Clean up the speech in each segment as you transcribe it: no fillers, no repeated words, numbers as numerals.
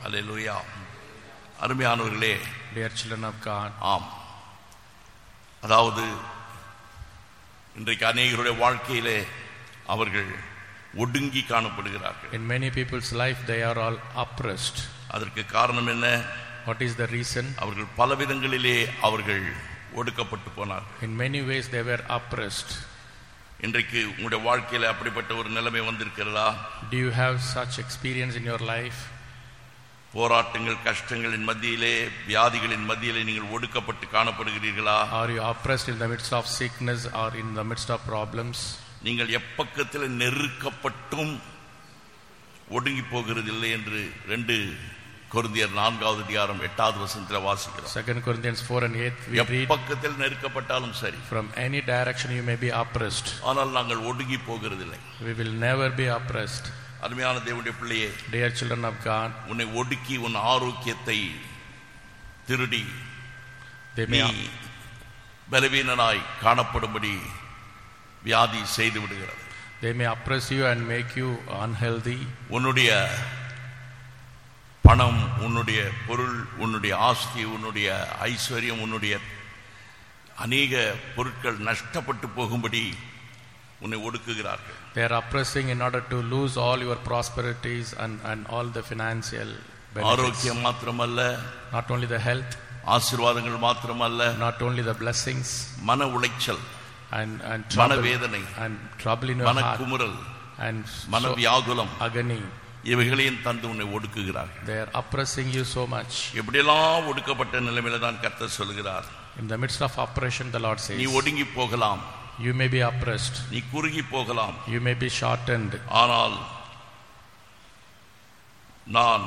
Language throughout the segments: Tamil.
அல்லேலூயா. அருமையானவர்களே, dear children of God, ஆம், அதாவது இன்றைக்கு அநேகருடைய வாழ்க்கையிலே அவர்கள் ஒடுங்கி காணப்படுகிறார்கள். in many people's life they are all oppressed. அதற்கு காரணம் என்ன? What is the reason? அவர்கள் பல விதங்களிலே அவர்கள் ஒடுக்கப்பட்டு போனார்கள். In many ways they were oppressed. இன்றைக்கு உங்களுடைய வாழ்க்கையில அப்படிப்பட்ட ஒரு நிலைமை வந்திருக்கிறதா? Do you have such experience in your life? போராட்டங்கள், கஷ்டங்களின் மத்தியிலே, வியாதிகளின் மத்தியிலே நீங்கள் ஒடுக்கப்பட்டு காணப்படுகிறீர்களா? Are you oppressed in the midst of sickness or in the midst of problems? நீங்கள் எப்பக்கத்தில் நெருக்கப்பட்டும் ஒடுங்கி போகிறதில்லை என்று 2 கொரிந்தியர் 4வது அதிகாரம் 8வது வசனத்தில் வாசிக்கிறோம். 2 Corinthians 4 and 8 we read, எப்பக்கத்தில் நெருக்கப்பட்டாலும் சரி, from any direction you may be oppressed, ஆனால் நாங்கள் ஒடுங்கி போகிறதில்லை. we will never be oppressed. அருமையான தேவனுடைய பிள்ளையே, Dear children of God, உன்னை ஒடுக்கி உன் ஆரோக்கியத்தை திருடி they நீ may பலவீனனாய் காணப்படும்படி வியாதி செய்து விடுகிறது. oppress you and make you unhealthy. உன்னுடைய பணம், உன்னுடைய பொருள், உன்னுடைய ஆஸ்தி, உன்னுடைய ஐஸ்வர்யம், உன்னுடைய அநேக பொருட்கள் நஷ்டப்பட்டு போகும்படி உன்னை ஒடுக்குகிறார்கள். They are oppressing in order to lose all your prosperities and all the financial benefits. ஆரோக்கியம் மாத்திரமல்ல, Not only the health, ஆசீர்வாதங்கள் மாத்திரமல்ல, not only the blessings மன உளைச்சல், and மனவேதனை, trouble in your heart மனக்குமுறல், and மனவியாகுலம், agony. இவைகளையும் தந்து உன்னை ஒடுக்குகிறார்கள். They are oppressing you so much. எப்படியெல்லாம் ஒடுக்கப்பட்ட நிலைமையில தான் கர்த்தர் சொல்கிறார், In the midst of oppression, the Lord says, நீ ஒடுங்கி போகலாம், you may be oppressed, நீ குறுகி போகலாம், you may be shortened, ஆனால் நான்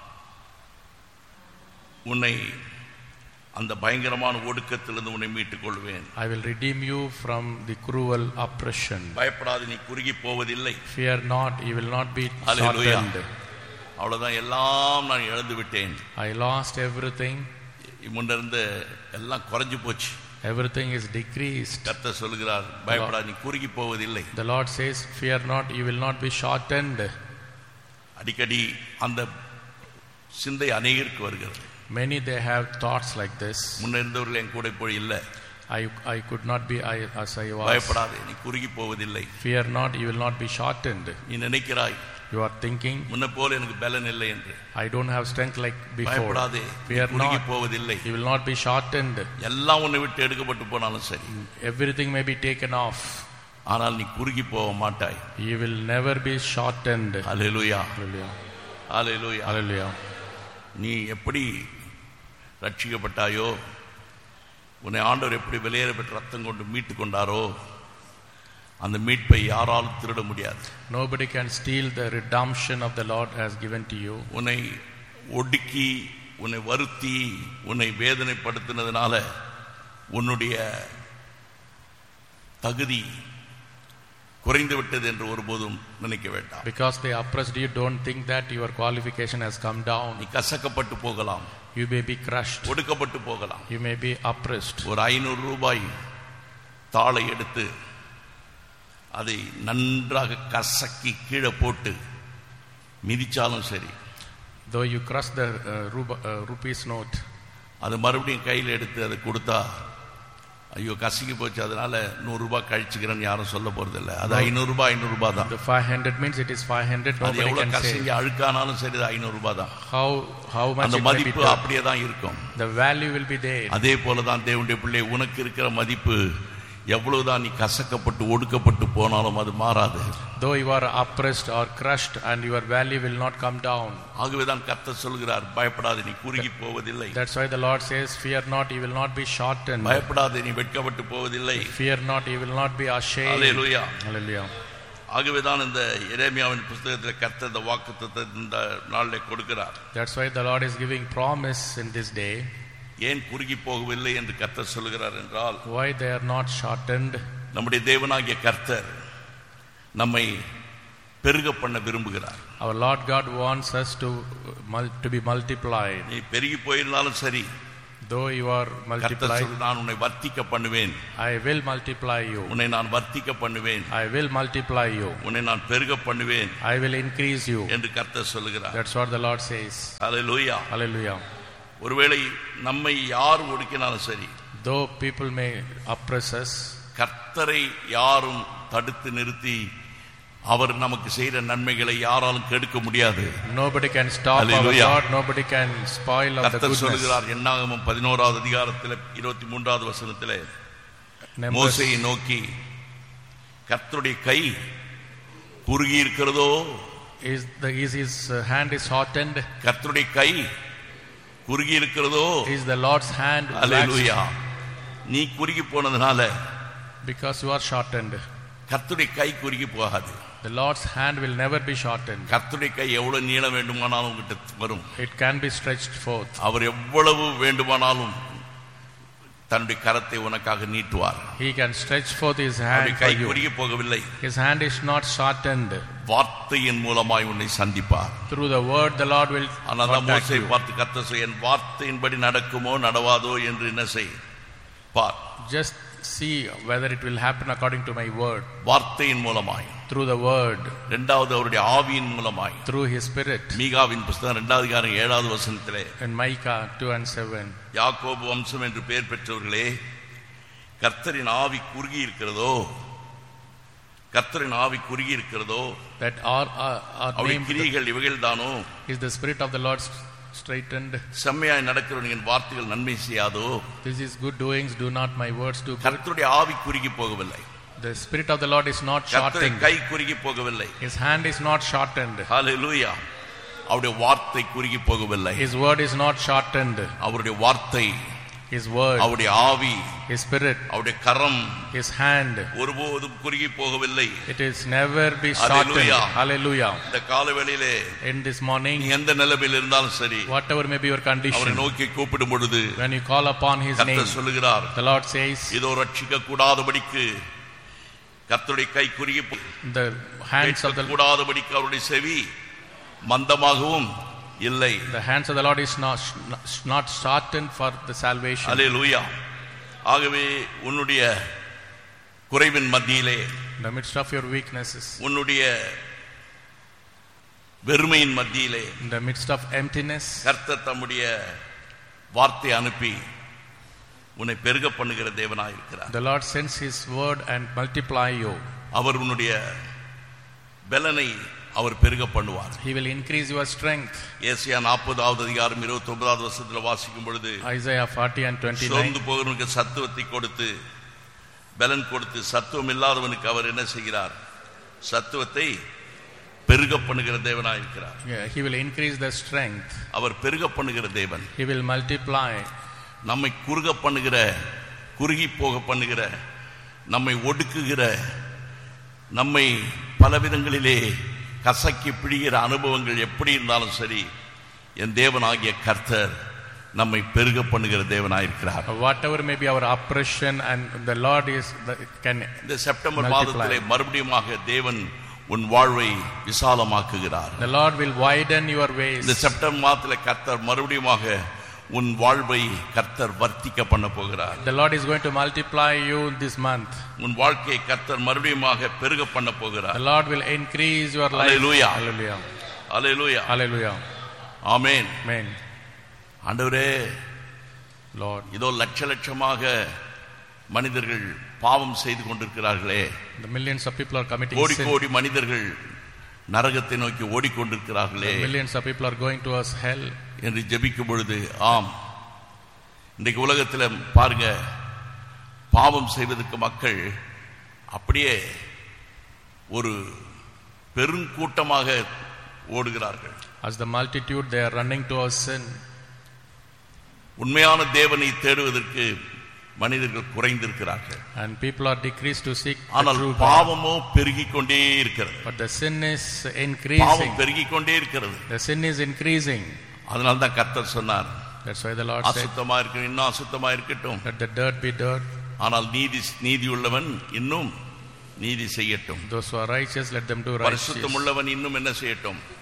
உன்னை அந்த பயங்கரமான ஒடுக்கத்திலிருந்து உன்னை மீட்டுக் கொள்வேன். I will redeem you from the cruel oppression. பயப்படாது, நீ குறுகி போவதில்லை. Fear not, you will not be Hallelujah. shortened. அவ்வளவுதான், எல்லாம் நான் இழந்து விட்டேன். I lost everything. முன்னிருந்து எல்லாம் குறைஞ்சு போச்சு. Everything is decreased. கர்த்தர் சொல்கிறார், பயப்படாது, நீ குறுகி போவதில்லை. The Lord says, fear not, you will not be shortened. அடிக்கடி அந்த சிந்தை அநேகருக்கு வருகிறது. Many they have thoughts like this. முன்னிருந்தவர்கள் என் கூட போய் இல்லை. I could not be as I was. பயப்படாது, நீ குறுகி போவதில்லை. Fear not, you will not be shortened. நீ நினைக்கிறாய், You are thinking, முன்ன போல எனக்கு பலன் இல்லை என்று. I don't have strength like before. பயப்படாதே, Fear குறுகி not, போவதில்லை. you will not be shortened. எல்லாம் உன்னை விட்டு எடுக்கப்பட்டு போனாலும் சரி, Everything may be taken off. ஆனால் நீ குறுகி போக மாட்டாய். You will never be shortened. Hallelujah, Hallelujah. Hallelujah. Hallelujah. நீ எப்படி ரட்சிக்கப்பட்டாயோ, உன்னை ஆண்டவர் எப்படி வெளியேற பெற்ற ரத்தம் கொண்டு மீட்டு கொண்டாரோ, அந்த மீட்பை யாராலும் திருட முடியாது. Nobody can steal the redemption of the Lord has given to you. உன்னை ஒடுக்கி, உன்னை வருத்தி, உன்னை வேதனைப்படுத்தினதுனால உன்னுடைய தகுதி குறைந்து விட்டது என்று ஒருபோதும் நினைக்க வேண்டாம். Because they oppressed you, don't think that your qualification has come down. நீ கசக்கப்பட்டு போகலாம், You may be crushed. ஒடுக்கப்பட்டு போகலாம். You may be oppressed. ஒரு 500 ரூபாய் தாளை எடுத்து அதை நன்றாக கசக்கி கீழே போட்டு மிதிச்சாலும் சரி, Though you crush the rupees note, அது மறுபடியும் கையில் எடுத்து அதை கொடுத்தா, ஐயோ கசக்கி போச்சு, அதனால 100 ரூபாய் கழிச்சுக்கிறேன்னு யாரும் சொல்ல போறதில்லை. அது 500 ரூபாய் 500 ரூபாய் தான். the 500 means it is 500. அது Nobody எவ்வளவு can say கசங்கி அழுக்கானாலும் சரி, 500 ரூபாய் தான். how much அந்த it may be மதிப்பு done. அப்படியே தான் இருக்கும். The value will be there. அதே போலதான் தேவனுடைய பிள்ளை, உனக்கு இருக்கிற மதிப்பு எவ்வளவுதான் நீ கசக்கப்பட்டு ஒடுக்கப்பட்டு போனாலும் அது மாறாது. Though you are oppressed or crushed, and your value will not come down. ஆகவேதான் கர்த்தர் சொல்கிறார், பயப்படாதே, நீ குறுகி போவதில்லை. That's why the Lord says, fear not, you will not be shortened. பயப்படாதே, நீ வெட்கப்பட்டு போவதில்லை. Fear not, you will not be ashamed. Hallelujah. Hallelujah. ஆகவேதான் இந்த எரேமியாவின் புத்தகத்தில் கர்த்தர் இந்த வாக்குத்தத்தத்தை இந்த நாளிலே கொடுக்கிறார். That's why the Lord is giving promise in this day. ஏன் குறுகி போகவில்லை என்று கர்த்தர் சொல்கிறார் என்றால், Why they are not shortened? நம்முடைய தேவனாகிய கர்த்தர் நம்மை பெருக பண்ண விரும்புகிறார். Our Lord God wants us to be multiplied. நீ பெருகி போயிருந்தாலும் சரி, Though you are கர்த்தர் multiplied, சொல்றார், நான் உன்னை வர்த்திக்க பண்ணுவேன், I will multiply you. உன்னை நான் வர்த்திக்க பண்ணுவேன், I will multiply you. உன்னை நான் பெருக பண்ணுவேன் I will increase you. என்று கர்த்தர் சொல்லுகிறார். That's what the Lord says. Hallelujah. Hallelujah. ஒருவேளை நம்மை யார் ஒடுக்கினாலும் சரி, Though people may oppress us, கர்த்தரை யாரும் தடுத்து நிறுத்தி அவர் நமக்கு செய்த நன்மைகளை யாராலும் கெடுக்க முடியாது. nobody can stop our Hallelujah. God, nobody can spoil of the கர்த்தர் goodness. சொல்கிறார், என்னாகமம் 11வது அதிகாரத்தில் 23வது வசனத்திலே Numbers, மோசேயை நோக்கி, கர்த்தருடைய கை குறுகி இருக்கிறதோ, is his hand is shortened? கர்த்தருடைய கை குறுகி இருக்கிறதோ, Is the Lord's hand hallelujah. waxed? நீ குறுகி போனதுனால Because you are shortened. கர்த்தருடைய கை குறுகி போகாது. The Lord's hand will never be shortened. கர்த்தருடைய கை எவ்வளவு நீளம் வேண்டுமானாலும் உங்ககிட்ட வரும். It can be stretched forth. அவர் எவ்வளவு வேண்டுமானாலும் தன்னுடைய கரத்தை உனக்காக நீட்டுவார். He can stretch forth his அவருடைய hand for கை you. குறுகி போகவில்லை. His hand is not shortened. வார்த்தையின் மூலமாய் உன்னை சந்திப்பார். Through the word the Lord will ஆனால் contact மோசேயை you. பார்த்து கர்த்தர் சொல்றார், என் வார்த்தையின்படி நடக்குமோ நடவாதோ என்று என்ன செய் பார். Just see whether it will happen according to my word. வார்த்தையின் மூலமாய், Through the word, இரண்டாவது அவருடைய ஆவியின் மூலமாய். through his spirit. மீகாவின் புத்தகம் 2வது அதிகாரம் 7வது வசனத்திலே, In Micah 2:7, யாக்கோபு வம்சம் என்று பெயர் பெற்றவர்களே, கர்த்தரின் ஆவி குறுகி இருக்கிறதோ, கர்த்தரின் ஆவி குறுகி இருக்கிறதோ, that are அவருடைய named, கிரியைகள் இவைகள்தானோ, is the spirit of the Lord straightened? செம்மையாய் நடக்கிறவன் என் வார்த்தைகள் நன்மை செய்யாதோ. This is good doings, do not my words do good? கர்த்தருடைய ஆவி குறுகி போகவில்லை, The spirit of the Lord is not கர்த்தருடைய shortened. கை குறுகி போகவில்லை. His hand is not shortened. ஹல்லேலூயா. அவருடைய வார்த்தை குறுகி போகவில்லை. His word is not shortened. அவருடைய வார்த்தை, His word, அவருடைய ஆவி, his spirit, அவருடைய கரம் his hand, ஒருபோதும் குறுகி போகவில்லை. it is never be shortened. Hallelujah. Hallelujah. இந்த காலவேளையிலே In this morning, நீ எந்த நிலைமையில் இருந்தாலும் சரி, whatever may be your அவரை condition, நோக்கி கூப்பிடும் பொழுது when you call upon his name, கர்த்தர் சொல்லுகிறார், the Lord says, இதோ ரட்சிக்க கூடாதபடிக்கு கர்த்தருடைய கை குறுகி the hands of the கூடாதபடிக்கு அவருடைய செவி மந்தமாகவும் இல்லை. the hands of the Lord is not shortened for the salvation. ஹல்லேலூயா. ஆகவே உன்னுடைய குறைவின் மத்தியிலே, In the midst of your weaknesses, உன்னுடைய வெறுமையின் மத்தியிலே, in the midst of emptiness, கர்த்தர் தம்முடைய வார்த்தை அனுப்பி உன்னை பெருக பண்ணுகிற தேவனாய் இருக்கிறார். the Lord sends his word and multiply you. அவர் உன்னுடைய பலனை அவர் பெருக பண்ணுவார். He will increase your strength. ஏசாயா 40வது அதிகாரம் 29வது வசனத்தில் வாசிக்கும் பொழுது, Isaiah 40 and 29, சோர்ந்து போகிறவனுக்கு சத்துவத்தை கொடுத்து பலன் கொடுத்து சத்துவம் இல்லாதவனுக்கு அவர் என்ன செய்கிறார்? சத்துவத்தை பெருக பண்ணுகிற தேவனாய் இருக்கிறார். yeah, he will increase the strength. அவர் பெருக பண்ணுகிற தேவன். He will multiply. நம்மை குறுக பண்ணுகிற, குறுகி போக பண்ணுகிற, நம்மை ஒடுக்குகிற, நம்மை பலவிதங்களிலே கசக்கி பிடிகிற அனுபவங்கள் எப்படி இருந்தாலும் சரி, என் தேவனாகிய கர்த்தர் நம்மை பெருக பண்ணுகிற தேவனாயிருக்கிறார். Whatever may be our oppression, and the Lord can இந்த செப்டம்பர் multiply. மாதத்திலே மறுபடியுமாக தேவன் உன் வாழ்வை விசாலமாக்குகிறார். The Lord will widen your ways. இந்த செப்டம்பர் மாதத்திலே கர்த்தர் மறுபடியுமாக உன் வாழ்வை கர்த்தர் வர்த்திக்க பண்ண போகிறார். The Lord is going to multiply you this month. உன் வாழ்க்கையை கர்த்தர் மறுபடியுமாக பெருக பண்ண போகிறார். The Lord will increase your life. Hallelujah. Hallelujah. Hallelujah. Hallelujah. Amen. Amen. ஆண்டவரே, Lord, இதோ லட்ச லட்சமாக மனிதர்கள் பாவம் செய்து கொண்டிருக்கிறார்களே, the millions of people are committing கோடி sin. கோடி மனிதர்கள் நரகத்தை நோக்கி ஓடிக்கொண்டிருக்கிறார்களே The millions of people are going towards hell. என்று ஜெபிக்கும் பொழுது, ஆம், இன்றைக்கு உலகத்தில் பாருங்க, பாவம் செய்வதற்கு மக்கள் அப்படியே ஒரு பெருங்கூட்டமாக ஓடுகிறார்கள். As the multitude, they are running towards sin. உண்மையான தேவனை தேடுவதற்கு மனிதர்கள் குறைந்திருக்கிறார்கள். And people are decreased to seek the ஆனால் true God. பாவமோ பெருகிக் கொண்டே இருக்கிறது. But the sin is பாவம் increasing. பெருகிக் கொண்டே இருக்கிறது. The sin is increasing. அதனால தான் கர்த்தர் சொன்னார், That's why the Lord said, அசுத்தமா இருக்கட்டும், இன்னும் அசுத்தமா இருக்கட்டும், let the dirt be dirt. ஆனால் நீதி உள்ளவன் இன்னும் நீதி செய்யட்டும், Those who are righteous, let them do righteous. பரிசுத்தம் உள்ளவன் இன்னும் என்ன செய்யட்டும்?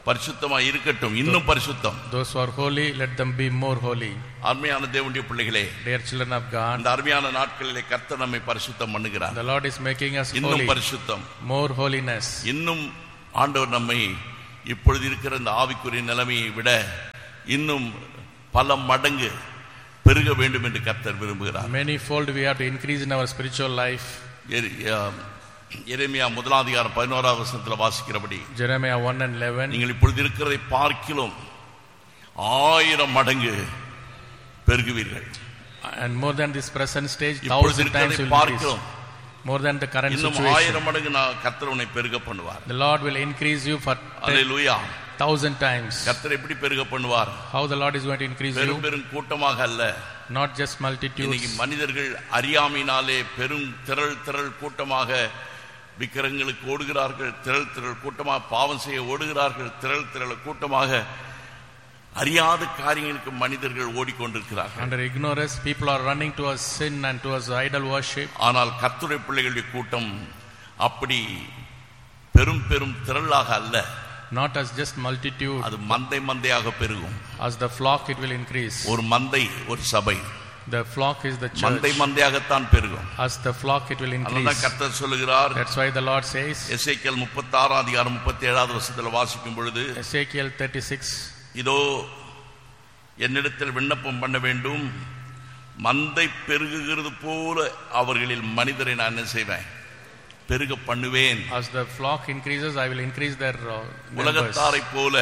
பரிசுத்தமாய் இருக்கட்டும், இன்னும் பரிசுத்தம். Those who are holy, let them be more holy. அருமையான தேவனுடைய பிள்ளைகளே, Dear children of God, இந்த அருமையான நாட்களிலே கர்த்தர் நம்மை பரிசுத்தம் பண்ணுகிறார். the Lord is making us இன்னும் holy, பரிசுத்தம், more holiness. இன்னும் ஆண்டவர் நம்மை இப்பொழுது இருக்கிற இந்த ஆவிக்குரிய நிலைமையை விட இன்னும் பல மடங்கு பெருக வேண்டும் என்று கர்த்தர் விரும்புகிறார். Many fold we have to increase in our spiritual life. Jeremiah 1:11 வாசிக்கிறபடி, Jeremiah 1:11, நீங்கள் இப்பொழுது இருக்கிறதை பார்க்கிலும் 1000 மடங்கு பெருகுவீர்கள். and more than this present stage, இப்பொழுது 1000 times இருக்கிறதை will increase. பார்க்கிறோம், More than the current இன்னும் situation. 1000 மடங்கு கர்த்தர் உன்னை பெருக பண்ணுவார். The Lord will increase you for hallelujah. 1000 times. கர்த்தர் எப்படி பெருக பண்ணுவார்? How the Lord is going to increase you? பெரும் கூட்டமாக அல்ல. Not just multitudes. இன்னைக்கு மனிதர்கள் அறியாமையினாலே பெரும் திரள் கூட்டமாக விக்கிரங்களுக்கு ஓடுகிறார்கள், திரள் கூட்டமாக பாவம் செய்ய ஓடுகிறார்கள், திரள் கூட்டமாக அறியாத காரியங்களுக்கு மனிதர்கள் ஓடிக்கொண்டிருக்கிறார்கள். Under ignorance, people are running towards sin and towards idol worship. ஆனால் கர்த்தருடைய பிள்ளைகளுடைய கூட்டம் அப்படி பெரும் திரளாக அல்ல. Not as just multitude. அது மந்தையாக பெருகும். As the flock it will increase. ஒரு மந்தை, ஒரு சபை. The flock is the church. மந்தையாகத்தான் பெருகும். As the flock it will increase. அதான் கர்த்தர் சொல்லுகிறார். That's why the Lord says, எசேக்கியேல் 36:37 வாசிக்கும் பொழுது, Ezekiel 36, இதோ என்னிடத்தில் விண்ணப்பம் பண்ண வேண்டும், மந்தை பெருகுகிறது போல அவர்களில் மனிதரை நான் என்ன செய்வேன், பெருக பண்ணுவேன். As the flock increases, I will increase their numbers. உலகத்தாரை போல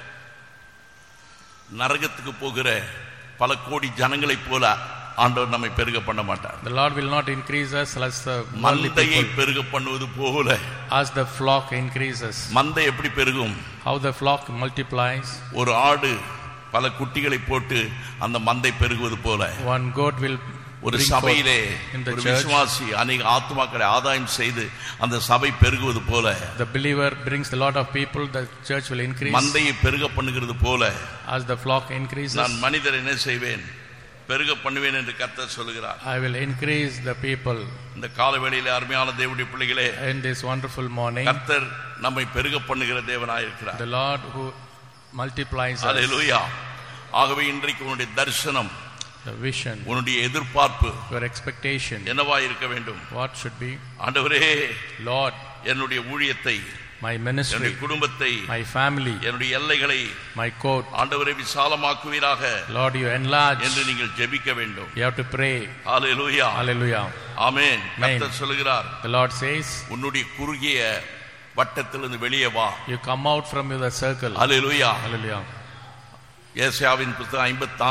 நரகத்துக்கு போகிற பல கோடி ஜனங்களை போல ஆண்டவர் நம்மை பெருக பண்ண மாட்டார். The Lord will not increase us as the மந்தையை பெருக பண்ணுவது போல. As the flock increases. மந்தை எப்படி பெருகும்? How the flock multiplies. ஒரு ஆடு பல குட்டிகளை போட்டு அந்த மந்தை பெருகுவது போல. One goat will ஒரு சபையிலே ஒரு விசுவாசி அநேக ஆத்துமாக்களை ஆதாயம் செய்து அந்த சபை பெருகுவது போல. The believer brings a lot of people, the church will increase. மந்தையை பெருக பண்ணுகிறது போல. As the flock increases, நான் மனிதரை என்ன செய்வேன், பெருக பண்ணுவேன் என்று கர்த்தர் சொல்கிறார். I will increase the people. இந்த காலவேளையிலே அருமையான தேவனுடைய பிள்ளைகளே, in this wonderful morning, கர்த்தர் நம்மை பெருக பண்ணுகிற தேவனாய் இருக்கிறார். The Lord who multiplies us. அல்லேலூயா. ஆகவே இன்றைக்கு உன்னுடைய தரிசனம், the vision, உன்னுடைய எதிர்பார்ப்பு, your expectation என்னவாய் இருக்க வேண்டும்? What should be? ஆண்டவரே, Lord, என்னுடைய ஊழியத்தை, my ministry, என்னுடைய குடும்பத்தை, my family, என்னுடைய எல்லைகளை my court, ஆண்டவரே விசாலமாக்குவீராக Lord, you enlarge என்று நீங்கள் ஜெபிக்க வேண்டும். You have to pray. Hallelujah. Hallelujah. ஆமென். கர்த்தர் சொல்கிறார், the Lord says, உன்னுடைய குறுகிய வட்டத்திலிருந்து வெளியே வா. You come out from the circle. Hallelujah. Hallelujah. ஏசாயாவின் புத்தகம்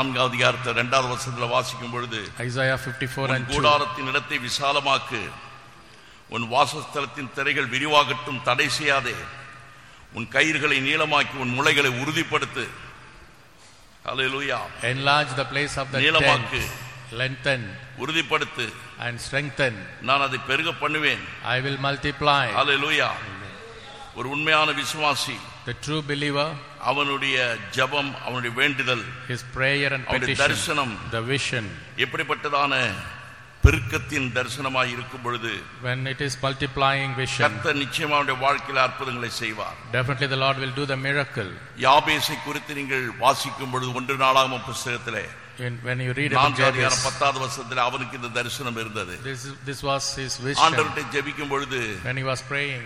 54:2 வாசிக்கும் பொழுது, Isaiah 54:2, கூடாரத்தின் இடத்தை விசாலமாக்கு, உன் வாசஸ்தலத்தின் திரைகள் விரிவாகட்டும், தடை செய்யாதே, உன் கயிறுகளை நீளமாக்கி உன் முளைகளை உறுதிப்படுத்து. ஹalleluya. Enlarge the place of the நீளமாக்கு, tent, lengthen, உறுதிப்படுத்து, and strengthen. நான் அதை பெருக பண்ணுவேன். I will multiply. ஹalleluya. ஒரு உண்மையான விசுவாசி, the true believer, அவனுடைய ஜெபம், அவனுடைய வேண்டுதல், his prayer and petition, தரிசனம், the vision, எப்படிப்பட்டதான பெருக்கத்தின் தரிசனமாய் இருக்கும் பொழுது, when it is multiplying vision, கர்த்தர் நிச்சயமாக அவருடைய வாழ்க்கையில் அற்புதங்களை செய்வார். Definitely the Lord will do the miracle. யாபேசை குறித்து நீங்கள் வாசிக்கும் பொழுது 1 நாளாகமம் புத்தகத்திலே when you read about Jabez, 10 அவனுக்கு இந்த தரிசனம் இருந்தது. This was his vision. ஆண்டவர்கிட்ட ஜெபிக்கும் பொழுது, when he was praying,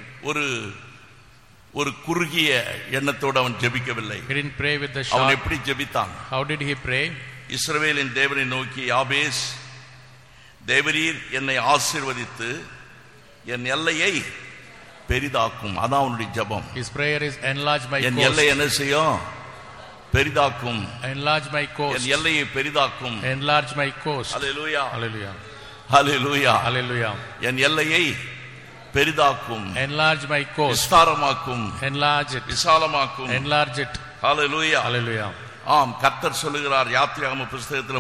ஒரு குறுகிய எண்ணத்தோடு அவன் ஜெபிக்கவில்லை. He didn't pray with the short. அவன் எப்படி ஜெபித்தான்? How did he pray? இஸ்ரவேலின் தேவனை நோக்கி, யாபேஸ், தேவரீர் என்னை ஆசீர்வதித்து என் எல்லையை பெரிதாக்கும். அதான் அவனுடைய ஜெபம். His prayer is, enlarge my coast. என் எல்லை என்ன செய்யும்? பெரிதாக்கும். Enlarge my coast. என் எல்லையை பெரிதாக்கும். Enlarge my coast. Hallelujah. Hallelujah. Hallelujah. Hallelujah. என் எல்லையை பெரிதாக்கும். Enlarge my coast. விஸ்தாரமாக்கும். Enlarge it. விசாலமாக்கும். Enlarge it. Hallelujah. Hallelujah. ஆம், கர்த்தர் சொல்லுகிறார். யாத்திராகம புத்தகத்தில்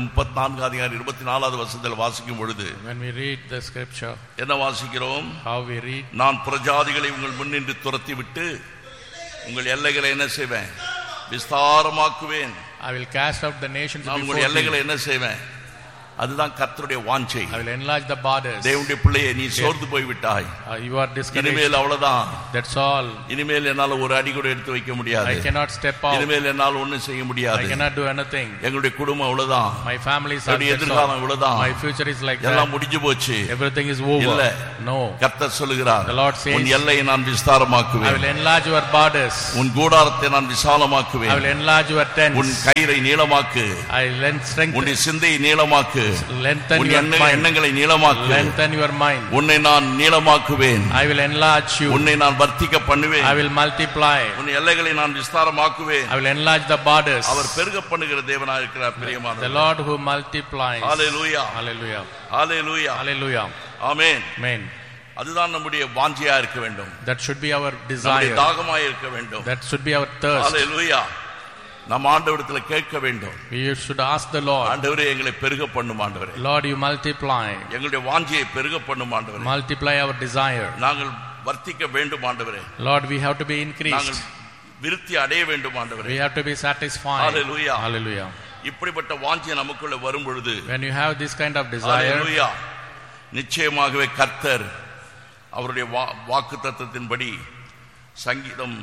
34:24 வாசிக்கும் பொழுது, when we read the scripture, என்ன வாசிக்கிறோம்? how we read, நான் பிரஜாதிகளை உங்கள் முன்னின்று துரத்தி விட்டு உங்கள் எல்லைகளை என்ன செய்வேன்? விஸ்தாரமாக்குவேன். I will cast out the nations நான் before உங்கள் எல்லைகளை you. என்ன செய்வேன்? அதுதான் கர்த்தருடைய வாஞ்சை. I will enlarge the borders. தேவனுடைய பிள்ளையே, நீ சோர்ந்து போய் விட்டாய். You are discouraged. இனிமேல் அவ்வளவுதான். That's all. இனிமேல் என்னால ஒரு அடி கூட எடுத்து வைக்க முடியாது. I cannot step out. இனிமேல் என்னால ஒண்ணும் செய்ய முடியாது. I cannot do anything. எங்களுடைய குடும்பம் அவ்வளவுதான். My family is all. எதிர்காலம் அவ்வளவுதான். My future is like that. எல்லாம் முடிஞ்சு போச்சு. Everything is over. இல்ல. No. கர்த்தர் சொல்லுகிறார், The Lord says, உன் எல்லையை நான் விஸ்தாரமாக்குவேன். I will enlarge your borders. உன் கூடாரத்தை நான் விசாலமாக்குவேன். I will enlarge your tents. உன் கயிறை நீளமாக்கு. I will strengthen. உன் சிந்தையை நீளமாக்கு. Lengthen உன் your mind. எண்ணங்களை நீளமாக்கு. Lengthen your mind. உன்னை நான் நீளமாக்குவேன். I will enlarge you. உன்னை நான் வர்த்திக்க பண்ணுவேன். I will multiply. உன் எல்லைகளை நான் விஸ்தாரமாக்குவேன். I will enlarge the borders. அவர் பெருக பண்ணுகிற தேவனாக இருக்கிறார். பிரியமானவர்களே, The Lord who multiplies. Hallelujah, Hallelujah. Hallelujah, Hallelujah. Amen. Amen. அதுதான் நம்முடைய வாஞ்சையா இருக்க வேண்டும். That should be our நம்முடைய desire. தாகமாய் இருக்க வேண்டும். That should be our thirst. ஹalleluya. நம்ம ஆண்டவரிடத்துல கேட்க வேண்டும். We should ask the Lord, ஆண்டவரே, எங்களை பெருக பண்ணும் ஆண்டவரே. Lord, you multiply. எங்களுடைய வாஞ்சையை பெருக பண்ணும் ஆண்டவரே. Multiply our desire. நாங்கள் வர்த்திக்க வேண்டும் ஆண்டவரே. Lord, we have to be increased. நாங்கள் விருத்தி அடைய வேண்டும் ஆண்டவரே. We have to be satisfied. Hallelujah. Hallelujah. இப்படிப்பட்ட வாஞ்சை நமக்குள்ள வரும் பொழுது, When you have this kind of desire, ஹalleluya, நிச்சயமாகவே கர்த்தர் அவருடைய வாக்குத்தத்தத்தின்படி சங்கீதம்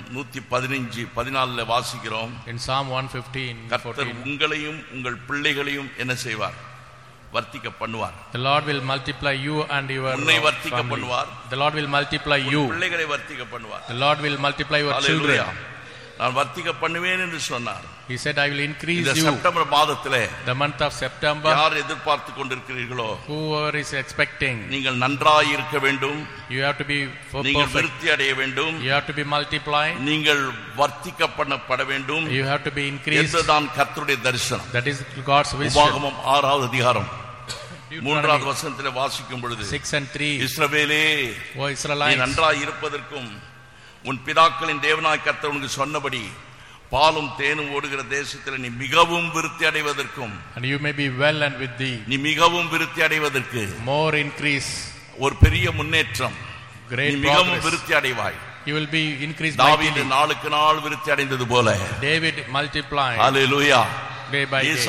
115:14 வாசிக்கிறோம். in Psalm 115, கர்த்தர் 14, உங்களையும் உங்கள் பிள்ளைகளையும் என்ன செய்வார்? வர்த்திக்க பண்ணுவார். the Lord will multiply you and your உன்னை வர்த்திக்க family. பண்ணுவார். The Lord will multiply you. பிள்ளைகளை வர்த்திக்க பண்ணுவார். The Lord will multiply your hallelujah. children. நான் வர்த்திக்க பண்ணுவேன் என்று சொன்னார். He said, I will increase இந்த you. செப்டம்பர் மாதத்திலே The month of September, யார் எதிர்பார்த்து கொண்டிருக்கிறீர்களோ, whoever is expecting, நீங்கள் நன்றாய் இருக்க வேண்டும். you have to be நீங்கள் perfect. விருத்தி அடைய வேண்டும். You have to be multiplied. நீங்கள் வர்த்திக்க பண்ணப்பட வேண்டும். You have to be increased. என்றுதான் கர்த்தருடைய தரிசனம். That is God's vision. உபாகமம் 6வது அதிகாரம் Deuteronomy 3வது வசனத்திலே வாசிக்கும் பொழுது, 6 and 3, இஸ்ரவேலே, O நீ Israelites, நன்றாய் இருப்பதற்கும் உன் பிதாக்களின் தேவனாய் கர்த்தர் உனக்கு சொன்னபடி பாலும் தேனும் ஓடுகிற தேசத்தில் நீ மிகவும் விருத்தி அடைவதற்கும், and you may be well and with thee, நீ மிகவும் விருத்தி அடைவதற்கு, more increase, ஒரு பெரிய முன்னேற்றம், நீ great மிகவும் progress. விருத்தி அடைவாய். You will be increased தாவீது mightily. நாளுக்கு நாள் விருத்தி அடைந்தது போல, David multiplied hallelujah, day by day.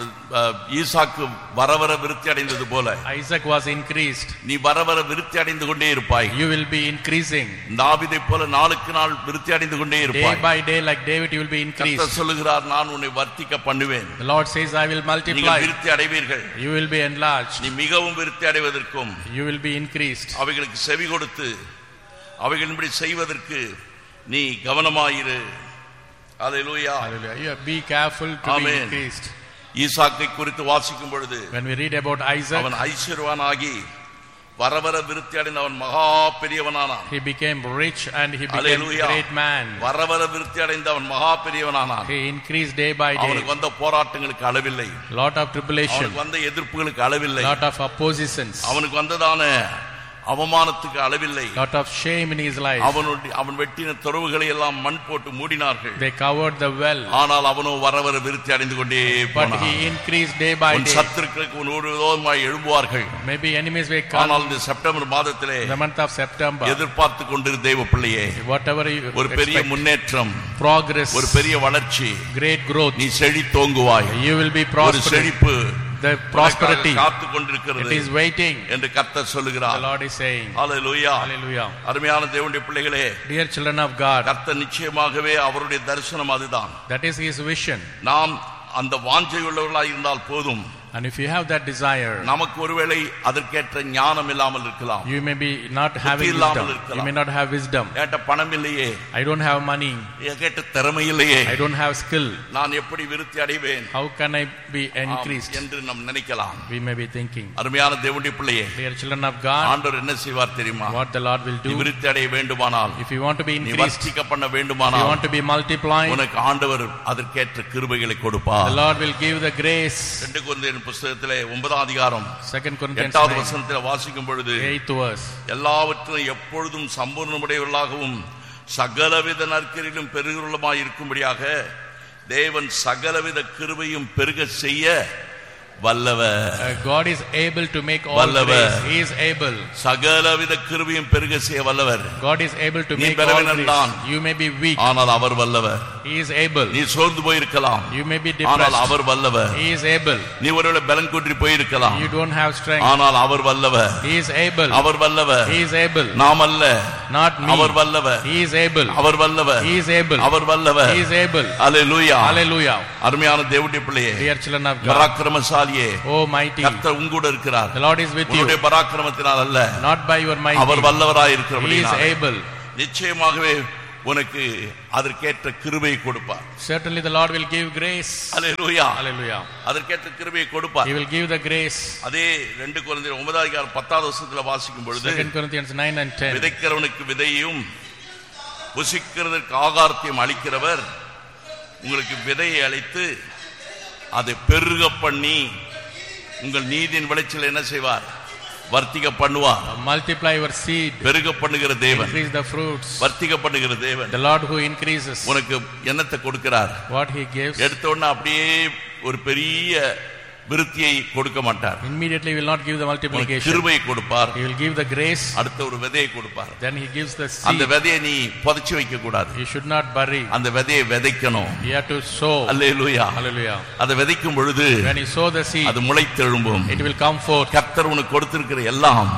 ஈசாக்கு வர வர விருத்தி அடைந்தது போல Isaac was increased. நீ வர வர விருத்தி அடைந்து கொண்டே இருப்பாய். You will be increasing. தாவீதை போல நாளுக்கு நாள் விருத்தி அடைந்து கொண்டே Day இருப்பாய். by day, like David, you will be increased. கர்த்தர் சொல்லுகிறார், நான் உன்னை வர்த்திக்க பண்ணுவேன். The Lord says, I will நீங்கள் multiply. விருத்தி அடைவீர்கள். You will be enlarged. நீ மிகவும் விருத்தி அடைவதற்கும், You will be increased. அவைகளுக்கு செவி கொடுத்து அவைகளின்படி செய்வதற்கு நீ கவனமாயிரு. ஹalleluya. Hallelujah. You be careful to be Amen. increased. ஈசாக்கை குறித்து வாசிக்கும் பொழுது, When we read about Isaac, அவன் ஐஸ்வர்யவானாகி வர வர விருத்தி அடைந்த அவன் மகா பெரியவனானான். he became rich and he became Hallelujah. a great man. வர வர விருத்தி அடைந்த அவன் மகா பெரியவனானான். He increased day by day. அவனுக்கு வந்த போராட்டங்களுக்கு அளவில்லை. Lot of tribulation, அவனுக்கு வந்த எதிர்ப்புகளுக்கு அளவில்லை. lot of oppositions, அவனுக்கு வந்ததான அவமானத்துக்கு அளவில்லை. lot of shame in his life. அவன் வெட்டின துறவுகளை எல்லாம் மண் போட்டு மூடினார்கள். They covered the well, ஆனால் அவனோ வர வர விருத்தி அடைந்து கொண்டே but போனான். he increased day by உன் day. சத்துருக்களுக்கு உன் விரோதமாய் எழும்புவார்கள். Maybe enemies will come. ஆனால் இந்த செப்டம்பர் மாதத்திலே In the month of September, எதிர்பார்த்து கொண்டிரு தேவ பிள்ளையே, whatever you ஒரு பெரிய expect, முன்னேற்றம், progress, ஒரு பெரிய வளர்ச்சி, great growth, நீ செழித்தோங்குவாய். you will be ஒரு prosperous. செழிப்பு The prosperity, காத்து it கொண்டிருக்கிறது is waiting. என்று கர்த்தர் The சொல்லுகிறார். Lord is saying, hallelujah. Hallelujah. அருமையான தேவனுடைய பிள்ளைகளே, Dear children of God, கர்த்தர் நிச்சயமாகவே அவருடைய தரிசனம் அதுதான். that is his vision. நாம் அந்த வாஞ்சை உள்ளவர்களாய் இருந்தால் போதும். And if you have that desire, நமக்கு ஒருவேளை அதற்கேற்ற ஞானம் இல்லாமல் இருக்கலாம். you may be not having wisdom. You may not have wisdom. கேட்ட பணம் இல்லையே, I don't have money. கேட்ட திறமை இல்லையே, I don't have skill. நான் எப்படி விருத்தி அடைவேன் How can I be increased? என்று நாம் நினைக்கலாம். We may be thinking. அருமையான தேவனுடைய பிள்ளையே, Dear children of God, ஆண்டவர் என்ன செய்வார் தெரியுமா? what the Lord will நீ do, விருத்தி அடைய வேண்டுமானால், if you want to be நீ increased, வர்த்திக்க பண்ண if you வேண்டுமானால், want to be multiplied, உனக்கு ஆண்டவர் அதற்கேற்ற கிருபைகளை கொடுப்பார். the Lord will give the grace. 2 கொரிந்தியர் புத்தகத்திலே 9ஆம் அதிகாரம் 2 Corinthians 8வது 9, வசனத்தில் வாசிக்கும் பொழுது, 8th verse. எல்லாவற்றிலும் எப்பொழுதும் சம்பூர்ணமுடையவர்களாகவும் சகலவித நற்கிரியிலும் பெருகிறவர்களுமாய் இருக்கும்படியாக தேவன் சகலவித கிருபையும் பெருக செய்ய வல்லவர். God is able to make all grace. He is able. சகலவித கிருபையும் பெருக செய்ய வல்லவர். God is able to make all grace. You may be weak. ஆனால் அவர் வல்லவர். He is able. நீ சோர்ந்து போயிருக்கலாம். You may be depressed. ஆனால் அவர் வல்லவர். He is able. நீ ஒருவேளை பலன் குன்றி போயிருக்கலாம். You don't have strength. ஆனால் அவர் வல்லவர். He is able. அவர் வல்லவர். He is able. நாம் அல்ல. Not me. அவர் வல்லவர். He is able. அவர் வல்லவர். He is able. அவர் வல்லவர். He is able. Hallelujah. Hallelujah. அருமையான தேவனுடைய பிள்ளையே, Dear children of God, பராக்கிரமசாலியே, oh mighty, கர்த்தர் உங்கூட இருக்கிறார். The Lord is with you. உன்னுடைய பராக்கிரமத்தினால் அல்ல, not by your might. அவர் வல்லவராய் இருக்கிறபடியால் He is able. நிச்சயமாகவே உனக்கு அதற்கேற்ற கிருபையை கொடுப்பார். Certainly the Lord will give grace. Hallelujah. Hallelujah. அதற்கேற்ற கிருபையை கொடுப்பார். He will give the grace. அதே 2 கொரிந்தியர் 9:10 வாசிக்கும் பொழுது 2 Corinthians 9 and 10, விதைக்கிறவனுக்கு விதையும் புசிக்கிறதற்கு ஆகாரத்தையும் அளிக்கிறவர் உங்களுக்கு விதையை அளித்து அதை பெருக பண்ணி உங்கள் நீதியின் விளைச்சல் என்ன செய்வார்? வர்த்திக பண்ணுவார். multiply your seed. பெருக பண்ணுகிற தேவன், increase the fruits. வர்த்திக பண்ணுகிற தேவன். The Lord who increases. உனக்கு என்னத்தை கொடுக்கிறார்? What he gives. எடுத்த உடனே அப்படியே ஒரு பெரிய விருத்தியை கொடுக்க மாட்டார். Immediately will not give the multiplication. கிருபையை கொடுப்பார். He will give the grace. அடுத்த ஒரு விதையை கொடுப்பார். Then he gives the seed. அந்த விதையை நீ புதைச்சு வைக்க கூடாது. You should not bury. அந்த விதையை விதைக்கணும். You have to sow. Hallelujah. Hallelujah. அதை விதைக்கும் பொழுது when you sow the seed, அது முளைத்தெழும்பும். it will come forth. கர்த்தர் உனக்கு கொடுத்திருக்கிற எல்லாம்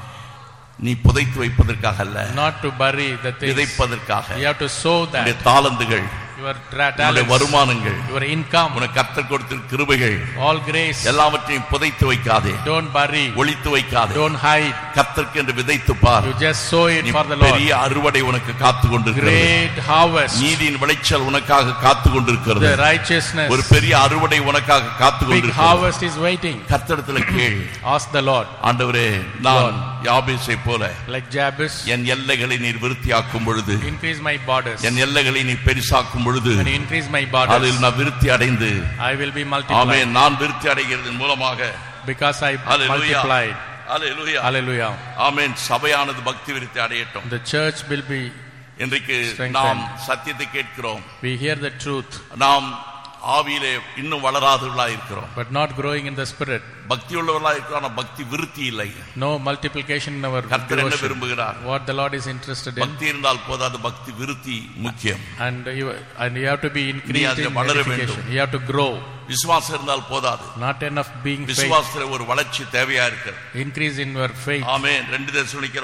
நீ புதைத்து வைப்பதற்காக அல்ல, not to bury the things. விதைப்பதற்காக. You have to sow that. உன்னுடைய தாளந்துகள், your talents, வருமானங்கள், your income, உனக்கு கர்த்தர் கொடுத்திருக்கிற கிருபைகள், all grace, எல்லாவற்றையும் புதைத்து வைக்காதே. don't bury, ஒளித்து வைக்காதே. don't hide. கர்த்தருக்கு என்று விதைத்து பார். You just sow it for the Lord. பெரிய அறுவடை உனக்கு காத்து கொண்டிருக்கிறது. Great harvest. நீதியின் விளைச்சல் உனக்காக காத்து கொண்டிருக்கிறது. The righteousness. ஒரு பெரிய அறுவடை உனக்காக காத்து Big கொண்டிருக்கிறது. harvest is waiting. கர்த்தரிடத்தில் கேள். Ask the Lord. ஆண்டவரே, நான் யாபேசை போல like Jabez, என் எல்லைகளை நீர் விருத்தியாக்கும் பொழுது, increase my borders. என் எல்லைகளை நீர் பெரிசாக்கும் பொழுது, when you increase my borders, அதில் நான் விருத்தி அடைந்து, I will be multiplied. ஆமென். நான் விருத்தி அடைகிறதன் மூலமாக, because I Hallelujah. multiplied. Hallelujah. Hallelujah. ஆமென். சபையானது பக்தி விருத்தி அடையட்டும். The church will be இன்றைக்கு strengthened. நாம் சத்தியத்தை கேட்கிறோம். We hear the truth, நாம் ஆவியிலே இன்னும் வளராதவர்களாக இருக்கிறோம். but not growing in the spirit. பக்தி உள்ளவர்களாக இருக்கிறோம், ஆனால் பக்தி விருத்தி இல்லை. No multiplication in our கர்த்தர் என்ன devotion. விரும்புகிறார்? What the Lord is interested in. பக்தி இருந்தால் போதாது, பக்தி விருத்தி முக்கியம். And you have to be increased in வளர edification. வேண்டும். You have to grow. விசுவாசம் இருந்தால் போதாது, Not enough being faith. விசுவாசத்துல ஒரு வளர்ச்சி தேவையா இருக்கு. Increase in your faith. ஆமென். 2 தெசலோனிக்கர்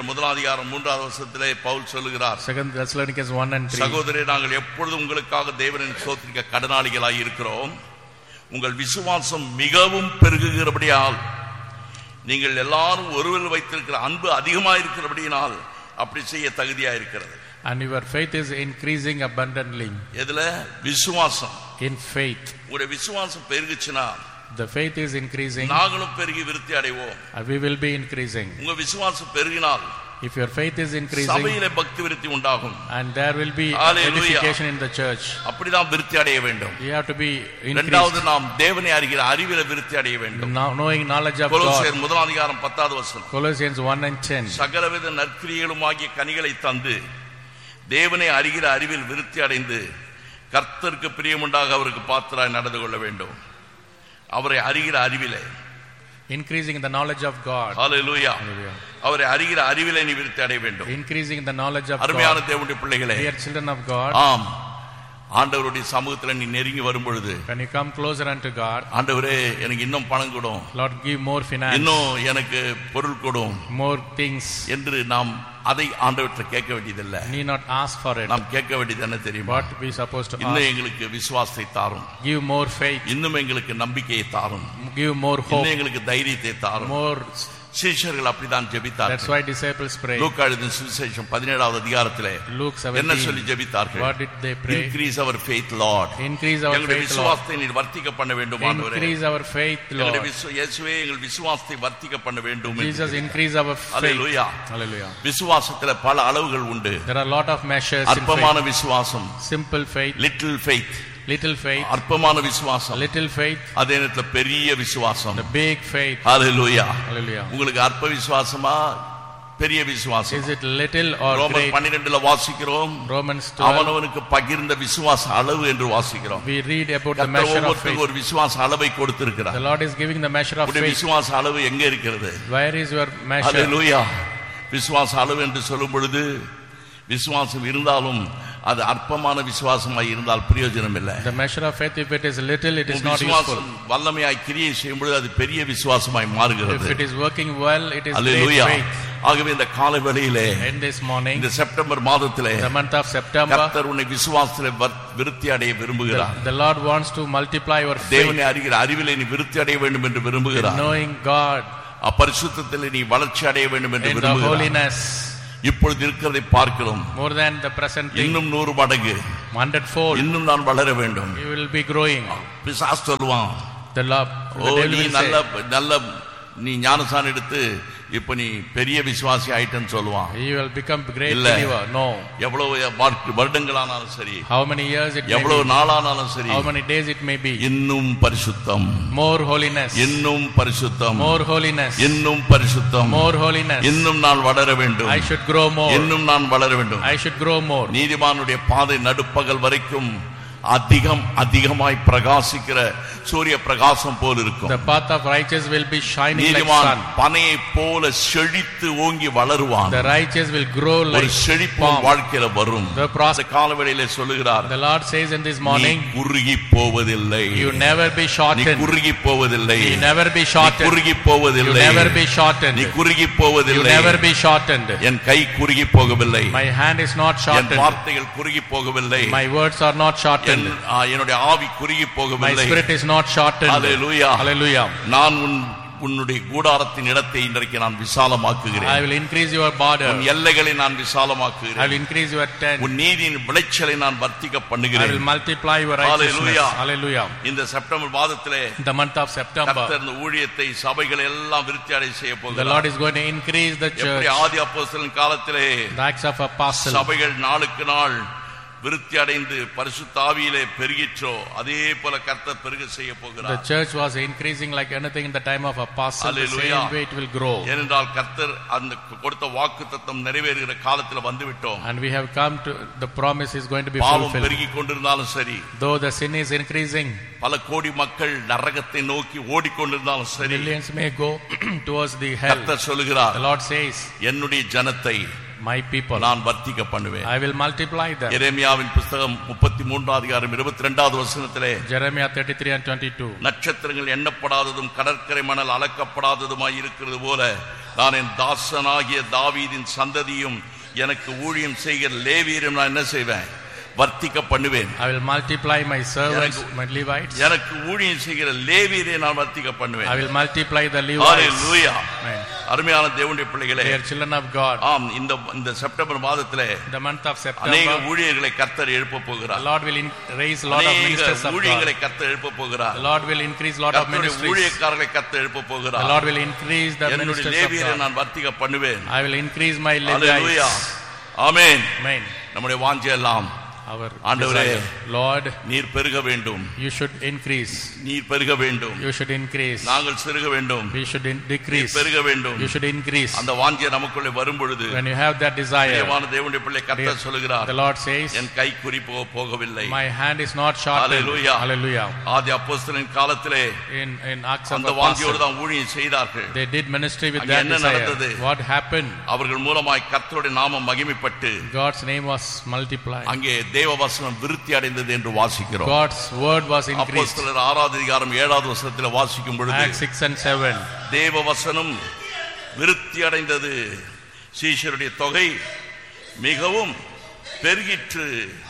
1:3 பவுல் சொல்லுகிறார், 2 Thessalonians 1 and 3. சகோதரரே, நாங்கள் எப்பொழுதும் உங்களுக்காக தேவனை ஸ்தோத்திரிக்க கடனாளிகளாய் இருக்கிறோம். உங்கள் விசுவாசம் மிகவும் பெருகுகிறபடியால், நீங்கள் எல்லாரும் ஒருவர் வைத்திருக்கிற அன்பு அதிகமாக இருக்கிறபடியால் அப்படி செய்ய தகுதியா இருக்கிறது. And your faith is increasing abundantly. எதுல? விசுவாசம். In faith. உங்களுடைய விசுவாசம் பெருகுச்சுனா, the faith is increasing, நாங்களும் பெருகி விருத்தி அடைவோம். we will be increasing. உங்க விசுவாசம் பெருகினால், if your faith is increasing, சபையிலே பக்தி விருத்தி உண்டாகும். and there will be Hallelujah. edification in the church. அப்படிதான் விருத்தி அடைய வேண்டும். You have to be இரண்டாவது, increased. நாம் தேவனை அறிகிற அறிவில விருத்தி அடைய வேண்டும். Knowing knowledge of God. கொலோசியர் 1:10. Colossians 1 and 10. சகலவித நற்கிரியைகளுமாகிய கனிகளை தந்து தேவனை அறிகிற அறிவில் விருத்தி அடைந்து கர்த்தருக்கு பிரியமுண்டாக அவருக்கு பாத்திராய் நடந்து கொள்ள வேண்டும். அவரை அறிகிற அறிவிலே, increasing in the knowledge of God. Hallelujah. Hallelujah. அவரை அறிகிற அறிவிலே நீ விருத்தி அடைய வேண்டும். Increasing in the knowledge of அருமையான God. தேவனுடைய பிள்ளைகளே, Dear children of God, ஆம், ஆண்டவருடைய சமூகத்துல நீ நெருங்கி வரும் பொழுது, when you come closer unto God, ஆண்டவரே எனக்கு இன்னும் பணம் கொடும், Lord give more finance, இன்னும் எனக்கு பொருள் கொடும் more things. என்று நாம் அதை ஆண்டவர்கிட்ட கேட்க வேண்டியதில்லை. Need not ask for it. நாம் கேட்க வேண்டியது என்ன தெரியுமா? What we supposed to இன்னும் ask? எங்களுக்கு விசுவாசத்தை தாரும், Give more faith, இன்னும் எங்களுக்கு நம்பிக்கையை தாரும், give more hope, இன்னும் எங்களுக்கு தைரியத்தை தாரும். more. சீஷர்கள் அப்படிதான் That's ஜெபித்தார்கள். why disciples pray. லூக்கா எழுதின சுவிசேஷம் 17வது அதிகாரத்திலே Luke என்ன சொல்லி 17. ஜெபித்தார்கள்? What did they pray? Increase our faith, Lord. Increase our எங்களுடைய faith, Lord. விசுவாசத்தை நீர் வர்த்திக்க பண்ண வேண்டும் ஆண்டவரே. Increase our faith, எங்களுடைய Lord. இயேசுவே எங்கள் விசுவாசத்தை வர்த்திக்க பண்ண வேண்டும். Jesus, increase our faith. Hallelujah. Hallelujah. விசுவாசத்துல பல அளவுகள் உண்டு. There are a lot of measures in அற்பமான faith. விசுவாசம், Simple faith, little faith, little faith, அற்பமான விசுவாசம், little faith, அதே நேரத்துல பெரிய விசுவாசம். the big faith. Hallelujah. Hallelujah. உங்களுக்கு அற்ப விசுவாசமா பெரிய விசுவாசம். Is it little or ரோமர் great? 12 வாசிக்கிறோம். Romans 12. அவனவனுக்கு பகிர்ந்த விசுவாச அளவு என்று வாசிக்கிறோம். We read about the measure of faith. ஒரு விசுவாச அளவை கொடுத்திருக்கிறார். The Lord is giving the measure of faith. விசுவாச அளவு எங்க இருக்கிறது? Where is your measure? ஹalleluya. விசுவாச அளவு என்று சொல்லும் பொழுது விசுவாசம் இருந்தாலும் அது அற்பமான விசுவாசமாய் இருந்தால் பிரயோஜனம் இல்லை. The measure of faith, if it is little, it is not useful. வல்லமையாய் கிரியை செய்யும் பொழுது அது பெரிய விசுவாசமாய் மாறுகிறது. If it is working well, it is great faith. ஆகவே இந்த காலை வேளையிலே, in this morning, இந்த செப்டம்பர் மாதத்திலே, the month of September, கர்த்தர் உன்னை விசுவாசத்திலே விருத்தி அடைய விரும்புகிறார். The Lord wants to multiply your faith. தேவனை அறிகிற அறிவிலே நீ விருத்தி அடைய வேண்டும் என்று விரும்புகிறார். Knowing God, பரிசுத்தத்திலே நீ வளர்ச்சி அடைய வேண்டும் என்று விரும்புகிறார். holiness, இப்பொழுது இருக்கிறதை பார்க்கிறோம். more than the present thing, இன்னும் 100 மடங்கு, 100-fold, இன்னும் நான் வளர வேண்டும். you will be growing. பிசாசு சொல்வான், The love, the devil நீ will say, நல்ல நீ ஞானசானம் எடுத்து இப்ப நீ பெரிய விசுவாசி ஆயிட்டன்னு சொல்லுவான். you will become great believer. No. எவ்வளவு வருடங்களானாலும் சரி, how many years it may எவ்வளவு be, நாளானாலும் சரி, how many days it may be, இன்னும் பரிசுத்தம், more holiness, இன்னும் பரிசுத்தம், more holiness, இன்னும் பரிசுத்தம், more holiness, இன்னும் நான் வளர வேண்டும், I should grow more, இன்னும் நான் வளர வேண்டும், I should grow more. நீதிமானுடைய பாதை நடுப்பகல் வரைக்கும் அதிகமாய் பிரகாசிக்கிற சூரிய பிரகாசம் போல் இருக்கும். The path of righteous will be shining like sun. பனையை போல செழித்து ஓங்கி வளருவான். The righteous will grow like ஒரு செழிப்பு வாழ்க்கையில வரும். The காலவேளையிலே சொல்லுகிறார், the Lord says in this morning, நீ குறுகி போவதில்லை, you never be shortened, நீ குறுகி போவதில்லை, you never be shortened, நீ குறுகி போவதில்லை, you never be shortened, நீ குறுகி போவதில்லை, you never be shortened. என் கை குறுகி போகவில்லை, my hand is not shortened, என் வார்த்தைகள் குறுகி போகவில்லை, my words are not shortened, என்னுடைய ஆவி குறுகி போகவில்லை, my spirit is not shortened. Hallelujah, hallelujah. நான் உன்னுடைய கூடாரத்தின் இடத்தை இன்றைக்கு நான் விசாலமாக்குகிறேன். I will increase your border, உன் எல்லைகளை நான் விசாலமாக்குகிறேன். I will increase your tent, உன் நீதியின் விளைச்சலை நான் வர்த்திக்க பண்ணுகிறேன். I will multiply your righteousness. Hallelujah. இந்த செப்டம்பர் மாதத்திலே, the month of September, கர்த்தர் இந்த ஊழியத்தை சபைகளை எல்லாம் விருத்தி அடைய செய்ய போகிறார். the Lord is going to increase the church. எப்படி ஆதி அப்போஸ்தலன் காலத்திலே the Acts of Apostles, சபைகள் நாளுக்கு நாள் விருத்தி அடைந்து பரிசுத்த ஆவியிலே பெருகிற்றோ அதே போல கர்த்தர் பெருக செய்ய போகிறார். the church was increasing like anything in the time of apostles. The same way it will grow. ஏனென்றால் கர்த்தர் அந்த கொடுத்த வாக்குத்தத்தம் நிறைவேறுகிற காலத்தில் வந்துவிட்டோம். and we have come to the promise is going to be பாவம் fulfilled. பெருகி கொண்டிருந்தாலும் சரி, though the sin is increasing, பல கோடி மக்கள் நரகத்தை நோக்கி ஓடிக்கொண்டிருந்தாலும் சரி, millions may go towards the hell. கர்த்தர் சொல்லுகிறார், the Lord says, என்னுடைய ஜனத்தை my people நான் வர்த்திக்க பண்ணுவேன். I will multiply them. எரேமியாவின் புத்தகம் 33 அதிகாரம் 22வது வசனத்திலே, Jeremiah 33 and 22, நட்சத்திரங்கள் எண்ணப்படாததும் கடற்கரை மணல் அளக்கப்படாததுமாய் இருக்கிறது போல நான் என் தாசனாகிய தாவீதின் சந்ததியும் எனக்கு ஊழியம் செய்கிற லேவியரையும் நான் என்ன செய்வேன்? வர்த்திக்க பண்ணுவேன். I will multiply my servants, my Levites. எனக்கு ஊழியம் செய்கிற லேவியரை நான் வர்த்திக்க பண்ணுவேன். I will multiply the Levites. ஹalleluya. அருமையான தேவனுடைய பிள்ளைகளே, they are children of God. ஆம், இந்த செப்டம்பர் மாதத்திலே the month of September, அநேக ஊழியர்களை கர்த்தர் எழுப்ப போகிறார். the Lord will raise a lot of ministers of God. ஊழியர்களை கர்த்தர் எழுப்ப போகிறார். the Lord will increase a lot of ministries. ஊழியக்காரர்களை கர்த்தர் எழுப்ப போகிறார். the Lord will increase the ministers of லேவியரை God. நான் வர்த்திக்க பண்ணுவேன். I will increase my hallelujah. Levites. Amen. Amen. நம்முடைய வாஞ்சை எல்லாம், our ஆண்டவரே, Lord, நீர் பெருக வேண்டும், you should increase, நீர் பெருக வேண்டும், you should increase, நாங்கள் சிறுக வேண்டும், we should decrease, பெருக வேண்டும், you should increase. அந்த வாஞ்சை நமக்குள்ளே வரும் பொழுது, when you have that desire, தேவனான தேவனுடைய பிள்ளை கர்த்தர் சொல்கிறார், the Lord says, என் கை குறி போகவில்லை. my hand is not shortened. Hallelujah. Hallelujah. ஆதி அப்போஸ்தலரின் காலத்திலே in Acts of அந்த Apostles, வாஞ்சையோடு தான் ஊழியம் செய்தார்கள். they did ministry with அங்கே that என்ன desire. நடந்தது? what happened? அவர்கள் மூலமாய் கர்த்தருடைய நாமம் மகிமைப்பட்டு God's name was multiplied. அங்கே தேவ வசனம் விருத்தி அடைந்தது என்று வாசிக்கிறோம். God's word was increased. அப்போஸ்தலர் 6வது அதிகாரம் 7வது வசனத்தில் வாசிக்கும் பொழுது, Acts 6 and 7, தேவ வசனம் விருத்தி அடைந்தது, சீஷருடைய தொகை மிகவும் பெருகிற்று.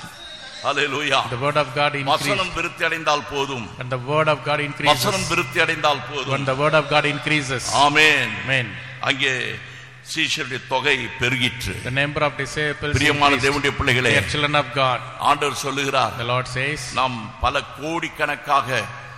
ஹalleluya. the word of God increased. வசனம் விருத்தி அடைந்தால் போதும், and the word of God increases. வசனம் விருத்தி அடைந்தால் போதும். when the word of God increases, amen. amen, அங்கே சீஷருடைய தொகை பெருகிற்று. the number of disciples பிரியமான increased. தேவனுடைய பிள்ளைகளே, they are children of God. ஆண்டவர் சொல்லுகிறார், the Lord says, நாம் பல கோடிக்கணக்காக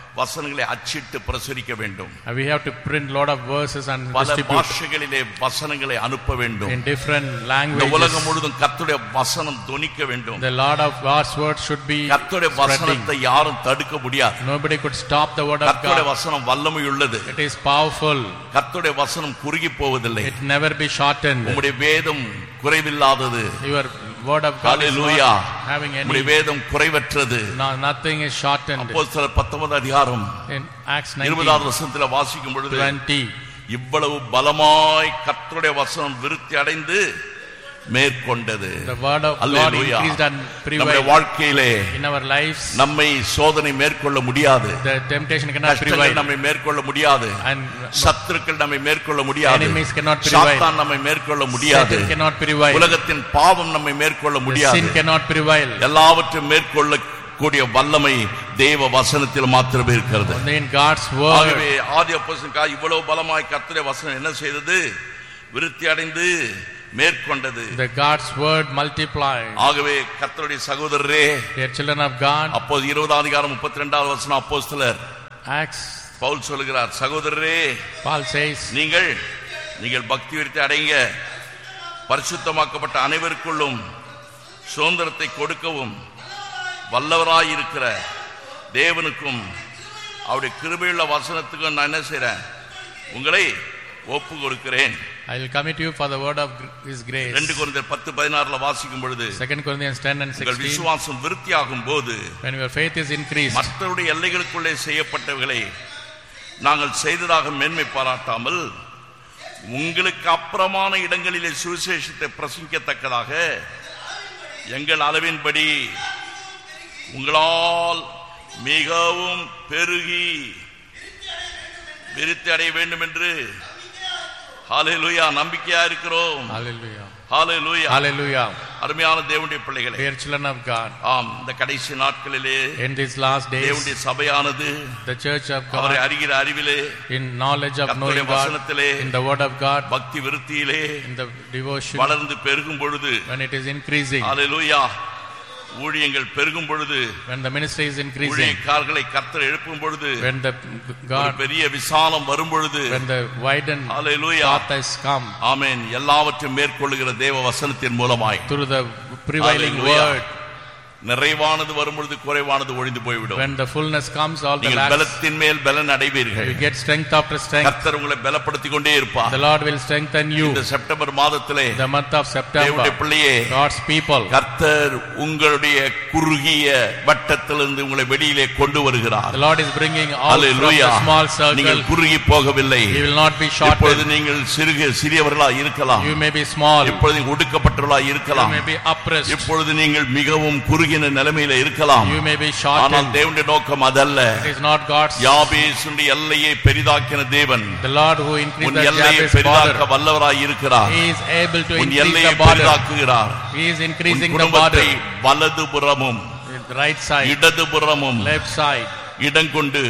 வசனங்களை அச்சிட்டு பிரசுரிக்க வேண்டும். We have to print lot of verses and பல distribute பாஷைகளிலே வசனங்களை அனுப்ப வேண்டும். in different இந்த languages. உலகம் முழுதும் கர்த்தருடைய வசனம் தொனிக்க வேண்டும். The Lord of God's word should be கர்த்தருடைய வசனத்தை யாரும் தடுக்க முடியாது. Nobody could stop the word of கர்த்தருடைய God. வசனம் வல்லமை உள்ளது. It is powerful. கர்த்தருடைய வசனம் குறுகி போவதில்லை. It never be shortened. உம்முடைய வேதம் குறைவில்லாதது. Your word of God is hallelujah. not having உம்முடைய any. வேதம் குறைவற்றது. No, nothing is shortened. அப்போஸ்தலர் 19 அதிகாரம் In Acts 20வது வசனத்திலே வாசிக்கும் பொழுது 19. இவ்வளவு பலமாய் கர்த்தருடைய வசனம் விருத்தி அடைந்து மேற்கொண்டது. The word of God Hallelujah. increased and நம்முடைய prevailed வாழ்க்கையிலே in our lives. நம்மை சோதனை மேற்கொள்ள முடியாது. The temptation cannot கஷ்டங்கள் prevail. நம்மை மேற்கொள்ள முடியாது. And சத்துருக்கள் நம்மை மேற்கொள்ள முடியாது. enemies cannot prevail. சாத்தான் நம்மை மேற்கொள்ள முடியாது. Satan cannot prevail. உலகத்தின் பாவம் நம்மை மேற்கொள்ள The முடியாது. sin cannot prevail. எல்லாவற்றையும் மேற்கொள்ள கூடிய வல்லமை தேவ வசனத்தில் மாத்திரமே இருக்கிறது. Only in God's word. ஆகவே ஆதி அப்போஸ்தலன் இவ்வளவு பலமாய் கர்த்தருடைய வசனம் என்ன செய்தது? விருத்தி அடைந்து மேற்கொண்டது. The God's word multiplied. ஆகவே கர்த்தருடைய சகோதரரே, Dear children of God. அப்போது 20வது அதிகாரம் 32வது வசனம் அப்போஸ்தலர் Acts. பவுல் சொல்கிறார், சகோதரரே Paul says, நீங்கள் பக்தி விருத்தி அடைங்க, பரிசுத்தமாக்கப்பட்ட அனைவருக்குள்ளும் சுதந்திரத்தை கொடுக்கவும் வல்லவராயிருக்கிற தேவனுக்கும் அவருடைய கிருபையுள்ள வசனத்துக்கும் நான் என்ன செய்றேன்? உங்களை ஒப்பு கொடுக்கிறேன். I will commit you for the word of his grace. 2 கொரிந்தியர் 10:16 வாசிக்கும் பொழுது 2 Corinthians 10 and உங்கள் 16. விசுவாசம் விருத்தியாகும் போது When your faith is increased, மற்றவருடைய எல்லைகளுக்குள்ளே செய்யப்பட்டவைகளை நாங்கள் செய்ததாக மேன்மை பாராட்டாமல் உங்களுக்கு அப்புறமான இடங்களிலே சுவிசேஷத்தை பிரசங்கிக்கத்தக்கதாக எங்கள் அளவின்படி உங்களால் மிகவும் பெருகி விருத்தி அடைய வேண்டும் என்று ஹalleluya நம்பிக்கையா இருக்கிறோம். hallelujah, ஹalleluya, hallelujah. அருமையான தேவனுடைய பிள்ளைகளே, Dear children of God, ஆம், இந்த கடைசி நாட்களிலே in these last days, தேவனுடைய சபையானது the church of அவரை God, அறிகிற அறிவிலே, in knowledge of கர்த்தருடைய knowing God, வசனத்திலே, in the word of God, பக்தி விருத்தியிலே in the devotion, வளர்ந்து பெருகும் பொழுது, when it is increasing, ஹalleluya, ஊழியங்கள் பெருகும் பொழுது, when the ministry is increasing, ஊழியக்காரர்களை கர்த்தர் எழுப்பும் பொழுது, when the ஒரு God, பெரிய விசாலம் வரும் பொழுது, when the widened hallelujah, path has come, ஆமென், எல்லாவற்றையும் மேற்கொள்ளுகிற தேவ வசனத்தின் மூலமாய் through the prevailing Hallelujah. word, நிறைவானது வரும் பொழுது குறைவானது ஒழிந்து போய்விடும். when the fullness comes, all the நீங்கள் lacks, பலத்தின் மேல் பலன் அடைவீர்கள். you get strength after strength. கர்த்தர் உங்களை பலப்படுத்திக் கொண்டே இருப்பார். The Lord will strengthen you. இந்த செப்டம்பர் மாதத்திலே The month of தேவனுடைய September, பிள்ளையே, God's people, கர்த்தர் உங்களுடைய குறுகிய வட்டத்திலிருந்து உங்களை வெளியிலே கொண்டு வருகிறார். the Lord is bringing out from Hallelujah. the small circle. நீங்கள் குறுகி போகவில்லை. You will not be இப்பொழுது shortened. நீங்கள் சிறியவர்களா இருக்கலாம். You may be small. இப்பொழுது ஒடுக்கப்பட்டவர்களா You இருக்கலாம். may be oppressed. இப்பொழுது நீங்கள் மிகவும் குறுகின நிலைமையில இருக்கலாம். You may be ஆனால் shortened. தேவனுடைய நோக்கம் அதல்ல. It is not God's. யாபேசுடைய எல்லையை பெரிதாக்கின தேவன் The Lord who increased உன் the எல்லையை Jabez பெரிதாக்க border, வல்லவராய் இருக்கிறார். He is able to உன் increase எல்லையை the border. பெரிதாக்குகிறார். He is உன் increasing the குடும்பத்தை border. வலதுபுறமும் The right side, இடதுபுறமும் left side. இடங்கொண்டு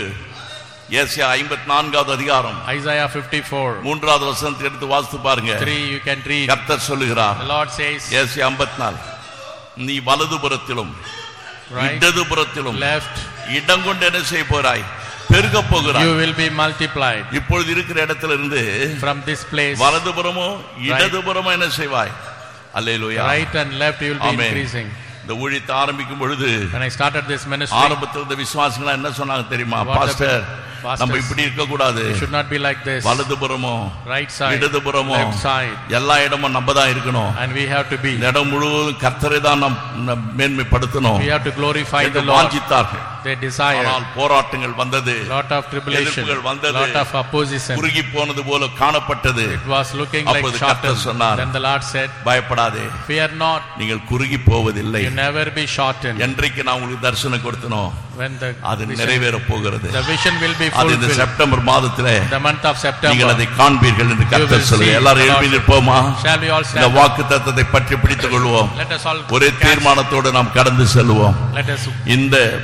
ஏசாயா 54வது அதிகாரம் Isaiah 54, 3வது வசனத்தை எடுத்து வாசித்து பாருங்க. 3 you can read. கர்த்தர் சொல்லுகிறார், The Lord says, ஏசாயா 54, நீ வலதுபுறத்திலும் right, இடதுபுறத்திலும் left, இடம் கொண்டு என்ன செய்ய போறாய்? பெருக போகிறாய். you will be multiplied. இப்பொழுது இருக்கிற இடத்துல இருந்து From this place, வலதுபுறமோ இடதுபுறமோ என்ன செய்வாய்? அல்லேலூயா. right and left you will be Amen. increasing. இந்த ஊழியத்தை ஆரம்பிக்கும் பொழுது When I started this ministry, ஆரம்பத்தில் இருந்த விசுவாசிகள் என்ன சொன்னாங்க தெரியுமா? What பாஸ்டர், pastors, நம்ம இப்படி இருக்க கூடாது. it should not be like this. வலதுபுறமோ Right side, இடதுபுறமோ left side, எல்லா இடமும் நம்ம தான் இருக்கணும். and we have to be. இந்த இடம் முழுவதும் கர்த்தரை தான் நாம் மேன்மைப்படுத்தணும். We have to glorify என்று the Lord. வாஞ்சித்தார்கள். They desire. ஆனால் போராட்டங்கள் வந்தது, Lot of tribulation, எதிர்ப்புகள் வந்தது, lot of opposition. குறுகி போனது போல காணப்பட்டது. It was looking like அப்பொழுது கர்த்தர் shortened. சொன்னார், Then the Lord said, பயப்படாதே, fear not, நீங்கள் குறுகி போவதில்லை. you never be shortened. என்றைக்கு நான் உங்களுக்கு தரிசனம் கொடுத்தனோ When the அது vision, நிறைவேற போகிறது. the vision will be அது இந்த fulfilled. செப்டம்பர் மாதத்திலே The month of நீங்கள் September, அதை காண்பீர்கள் என்று கர்த்தர் will சொல்லுங்க. see எல்லாரும் the Lord. எழுப்பி நிற்போமா? shall we all இந்த stand? வாக்குத்தத்தத்தை பற்றி பிடித்துக் கொள்வோம். Let us all ஒரே catch. தீர்மானத்தோடு நாம் கடந்து செல்வோம். Let us இந்த புதிய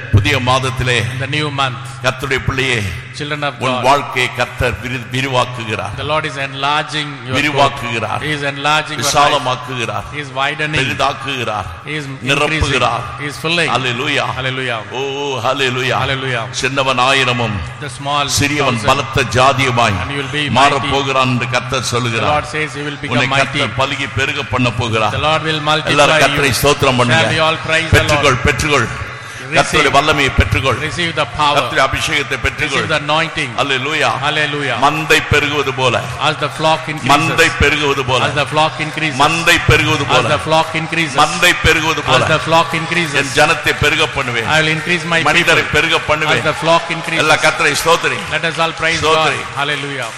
மாதத்திலே in the new month, கர்த்தருடைய பிள்ளையே, children of உன் God, வாழ்க்கையை கர்த்தர் விரிவாக்குகிறார். the Lord is enlarging your விரிவாக்குகிறார். He is enlarging your life. விசாலமாக்குகிறார். He is widening. பெரிதாக்குகிறார். He is நிரப்புகிறார். He is filling. Hallelujah. Hallelujah. O hallelujah. Hallelujah. சின்னவன் ஆயிரமும் The small சிறியவன் 1,000, பலத்த ஜாதியுமாய் and you will be மாறப் mighty. போகிறான் என்று கர்த்தர் The சொல்லுகிறார். Lord says He will become உன்னை mighty. கர்த்தர் பலுகி பெருக பண்ண போகிறார். The Lord will multiply எல்லாரும் you. கர்த்தரை ஸ்தோத்திரம் Shall we பண்ணுங்க. all praise the பெற்றுக்கொள், Lord? பெற்றுக்கொள். கர்த்தருடைய வல்லமையை பெற்றுக்கொள். Receive the power. கர்த்தருடைய அபிஷேகத்தை பெற்றுக்கொள். Receive the anointing. Hallelujah. Hallelujah. மந்தை பெருகுவது போல, As the flock மந்தை increases. பெருகுவது போல, As the flock increases. மந்தை பெருகுவது As போல, the flock increases. மந்தை பெருகுவது போல As the flock N increases. ஜனத்தை பெருக பண்ணுவேன். I will increase my people. மனிதரை பெருக As பண்ணுவேன். the flock increases. எல்லா கர்த்தரை ஸ்தோத்திரி. Let us all praise Stotri. God. Hallelujah.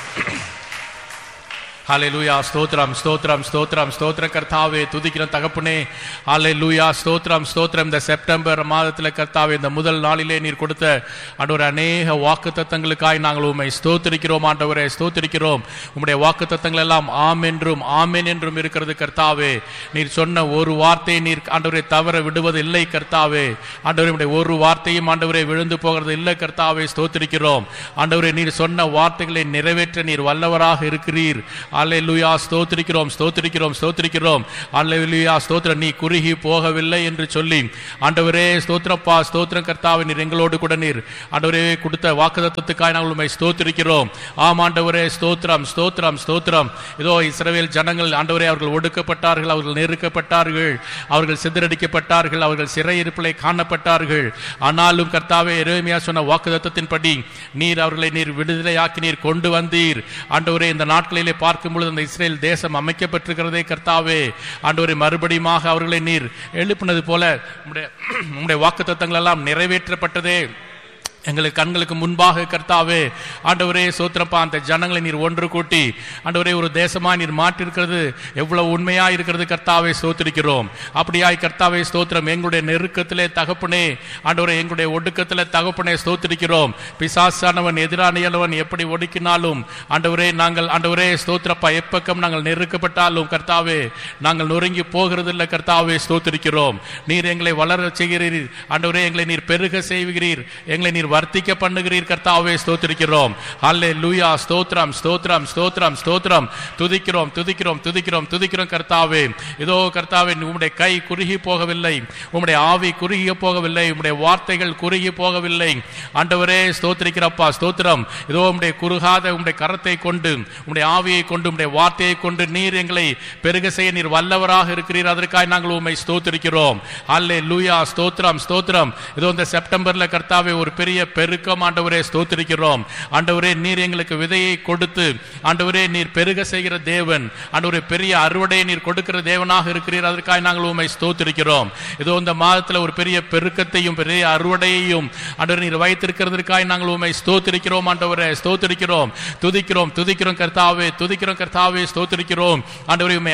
Hallelujah. Stotram, stotram, stotram, stotra கர்த்தாவே, துதிக்கிற தகப்பனே. Hallelujah. ஸ்தோத்திரம், ஸ்தோத்திரம். இந்த செப்டம்பர் மாதத்தில் கர்த்தாவே, இந்த முதல் நாளிலே நீர் கொடுத்த ஆண்டவரே அநேக வாக்குத்தத்தங்களுக்காய் நாங்கள் உம்மை ஸ்தோத்திரிக்கிறோம் ஆண்டவரே, ஸ்தோத்திரிக்கிறோம். உம்முடைய வாக்குத்தத்தங்கள் எல்லாம் ஆம் என்றும் ஆமென் என்றும் இருக்கிறது கர்த்தாவே. நீர் சொன்ன ஒரு வார்த்தையை நீர் ஆண்டவரே தவற விடுவது இல்லை கர்த்தாவே. ஆண்டவரே உம்முடைய ஒரு வார்த்தையும் ஆண்டவரே விழுந்து போகிறது இல்லை கர்த்தாவே, ஸ்தோத்திரிக்கிறோம். ஆண்டவரே நீர் சொன்ன வார்த்தைகளை நிறைவேற்ற நீர் வல்லவராக இருக்கிறீர். அல்லேலூயா. ஸ்தோத்திரிக்கிறோம், ஸ்தோத்திரிக்கிறோம், ஸ்தோத்திரிக்கிறோம். அல்லேலூயா. ஸ்தோத்திரம். நீ குறுகி போகவில்லை என்று சொல்லி ஆண்டவரே ஸ்தோத்திரப்பா, ஸ்தோத்திரம் கர்த்தாவே. நீர் எங்களோடு கூட நீர் ஆண்டவரே கொடுத்த வாக்குத்தத்தத்துக்காக நாங்கள் உம்மை ஸ்தோத்திரிக்கிறோம். ஆம் ஆண்டவரே, ஸ்தோத்திரம், ஸ்தோத்திரம், ஸ்தோத்திரம். இதோ இஸ்ரவேல் ஜனங்கள் ஆண்டவரே அவர்கள் ஒடுக்கப்பட்டார்கள், அவர்கள் நெருக்கப்பட்டார்கள், அவர்கள் சிதறடிக்கப்பட்டார்கள், அவர்கள் சிறையிருப்பிலே காணப்பட்டார்கள். ஆனாலும் கர்த்தாவே எரேமியா சொன்ன வாக்குத்தத்தத்தின்படி நீர் அவர்களை நீர் விடுதலையாக்கி நீர் கொண்டு வந்தீர் ஆண்டவரே. இந்த நாட்களிலே பார்க்கும் பொழுது அந்த இஸ்ரேல் தேசம் அமைக்கப்பட்டிருக்கிறதே கர்த்தாவே. ஆண்டவரே மறுபடியும் அவர்களை நீர் எழுப்பினது போல உம்முடைய வாக்குத்தத்தங்கள் எல்லாம் நிறைவேற்றப்பட்டதே எங்களுக்கு கண்களுக்கு முன்பாக கர்த்தாவே. ஆண்டவரே சோத்திரப்பா, அந்த ஜனங்களை நீர் ஒன்று கூட்டி ஆண்டவரே ஒரு தேசமா நீர் மாற்றிருக்கிறது எவ்வளவு உண்மையா இருக்கிறது கர்த்தாவே, ஸ்தோத்திரிக்கிறோம். அப்படியாய் கர்த்தாவே ஸ்தோத்திரம். எங்களுடைய நெருக்கத்திலே தகப்பனே ஆண்டவரே, எங்களுடைய ஒடுக்கத்திலே தகப்பனே ஸ்தோத்திரிக்கிறோம். பிசாசானவன் எதிரானியலவன் எப்படி ஒடுக்கினாலும் ஆண்டவரே நாங்கள் ஆண்டவரே ஸ்தோத்திரப்பா எப்பக்கம் நாங்கள் நெருக்கப்பட்டாலும் கர்த்தாவே நாங்கள் நொறுங்கி போகிறது இல்லை கர்த்தாவே, ஸ்தோத்திரிக்கிறோம். நீர் எங்களை வளர செய்கிறீர் ஆண்டவரே, எங்களை நீர் பெருக செய்கிறீர், எங்களை நீர் வர்த்திக்க பண்ணுகிறீர் கர்த்தாவே, ஸ்தோத்திரிக்கிறோம். ஹல்லேலூயா. ஸ்தோத்திரம், ஸ்தோத்திரம், ஸ்தோத்திரம், ஸ்தோத்திரம். துதிக்கிறோம், துதிக்கிறோம், துதிக்கிறோம், துதிக்கிறோம் கர்த்தாவே. இதோ கர்த்தாவே உம்முடைய கை குறுகி போகவில்லை, உம்முடைய ஆவி குறுகி போகவில்லை, உம்முடைய வார்த்தைகள் குறுகி போகவில்லை ஆண்டவரே, ஸ்தோத்திரிக்கிறப்பா, ஸ்தோத்திரம். இதோ உம்முடைய குறுகாத உம்முடைய கரத்தை கொண்டு உம்முடைய ஆவியை கொண்டு உம்முடைய வார்த்தையை கொண்டு நீர் எங்களை பெருக செய்ய நீர் வல்லவராக இருக்கிறீர். அதற்காக நாங்கள் உம்மை ஸ்தோத்திரிக்கிறோம். ஹல்லேலூயா. ஸ்தோத்திரம், ஸ்தோத்திரம். இதோ இந்த செப்டம்பர்ல கர்த்தாவே ஒரு பெரிய பெருக்கம் ஆண்டவரே, ஸ்தோத்திரிக்கிறோம். ஆண்டவரே நீர் எங்களுக்கு விதையை கொடுத்து ஆண்டவரே நீர் பெருக செய்கிற தேவன், ஆண்டவரே பெரிய அறுவடையை நீர் கொடுக்கிற தேவனாக இருக்கிறீர். அதற்காக நாங்கள் உம்மை ஸ்தோத்திரிக்கிறோம். இதோ இந்த மாதத்தில் ஒரு பெரிய பெருக்கத்தையும் பெரிய அறுவடையையும் ஆண்டவரே நீர் வைத்திருக்கிறதற்காக நாங்கள் உம்மை ஸ்தோத்திரிக்கிறோம் ஆண்டவரே, ஸ்தோத்திரிக்கிறோம். துதிக்கிறோம், துதிக்கிறோம் கர்த்தாவே, துதிக்கிறோம் கர்த்தாவே, ஸ்தோத்திரிக்கிறோம். ஆண்டவரே உம்மை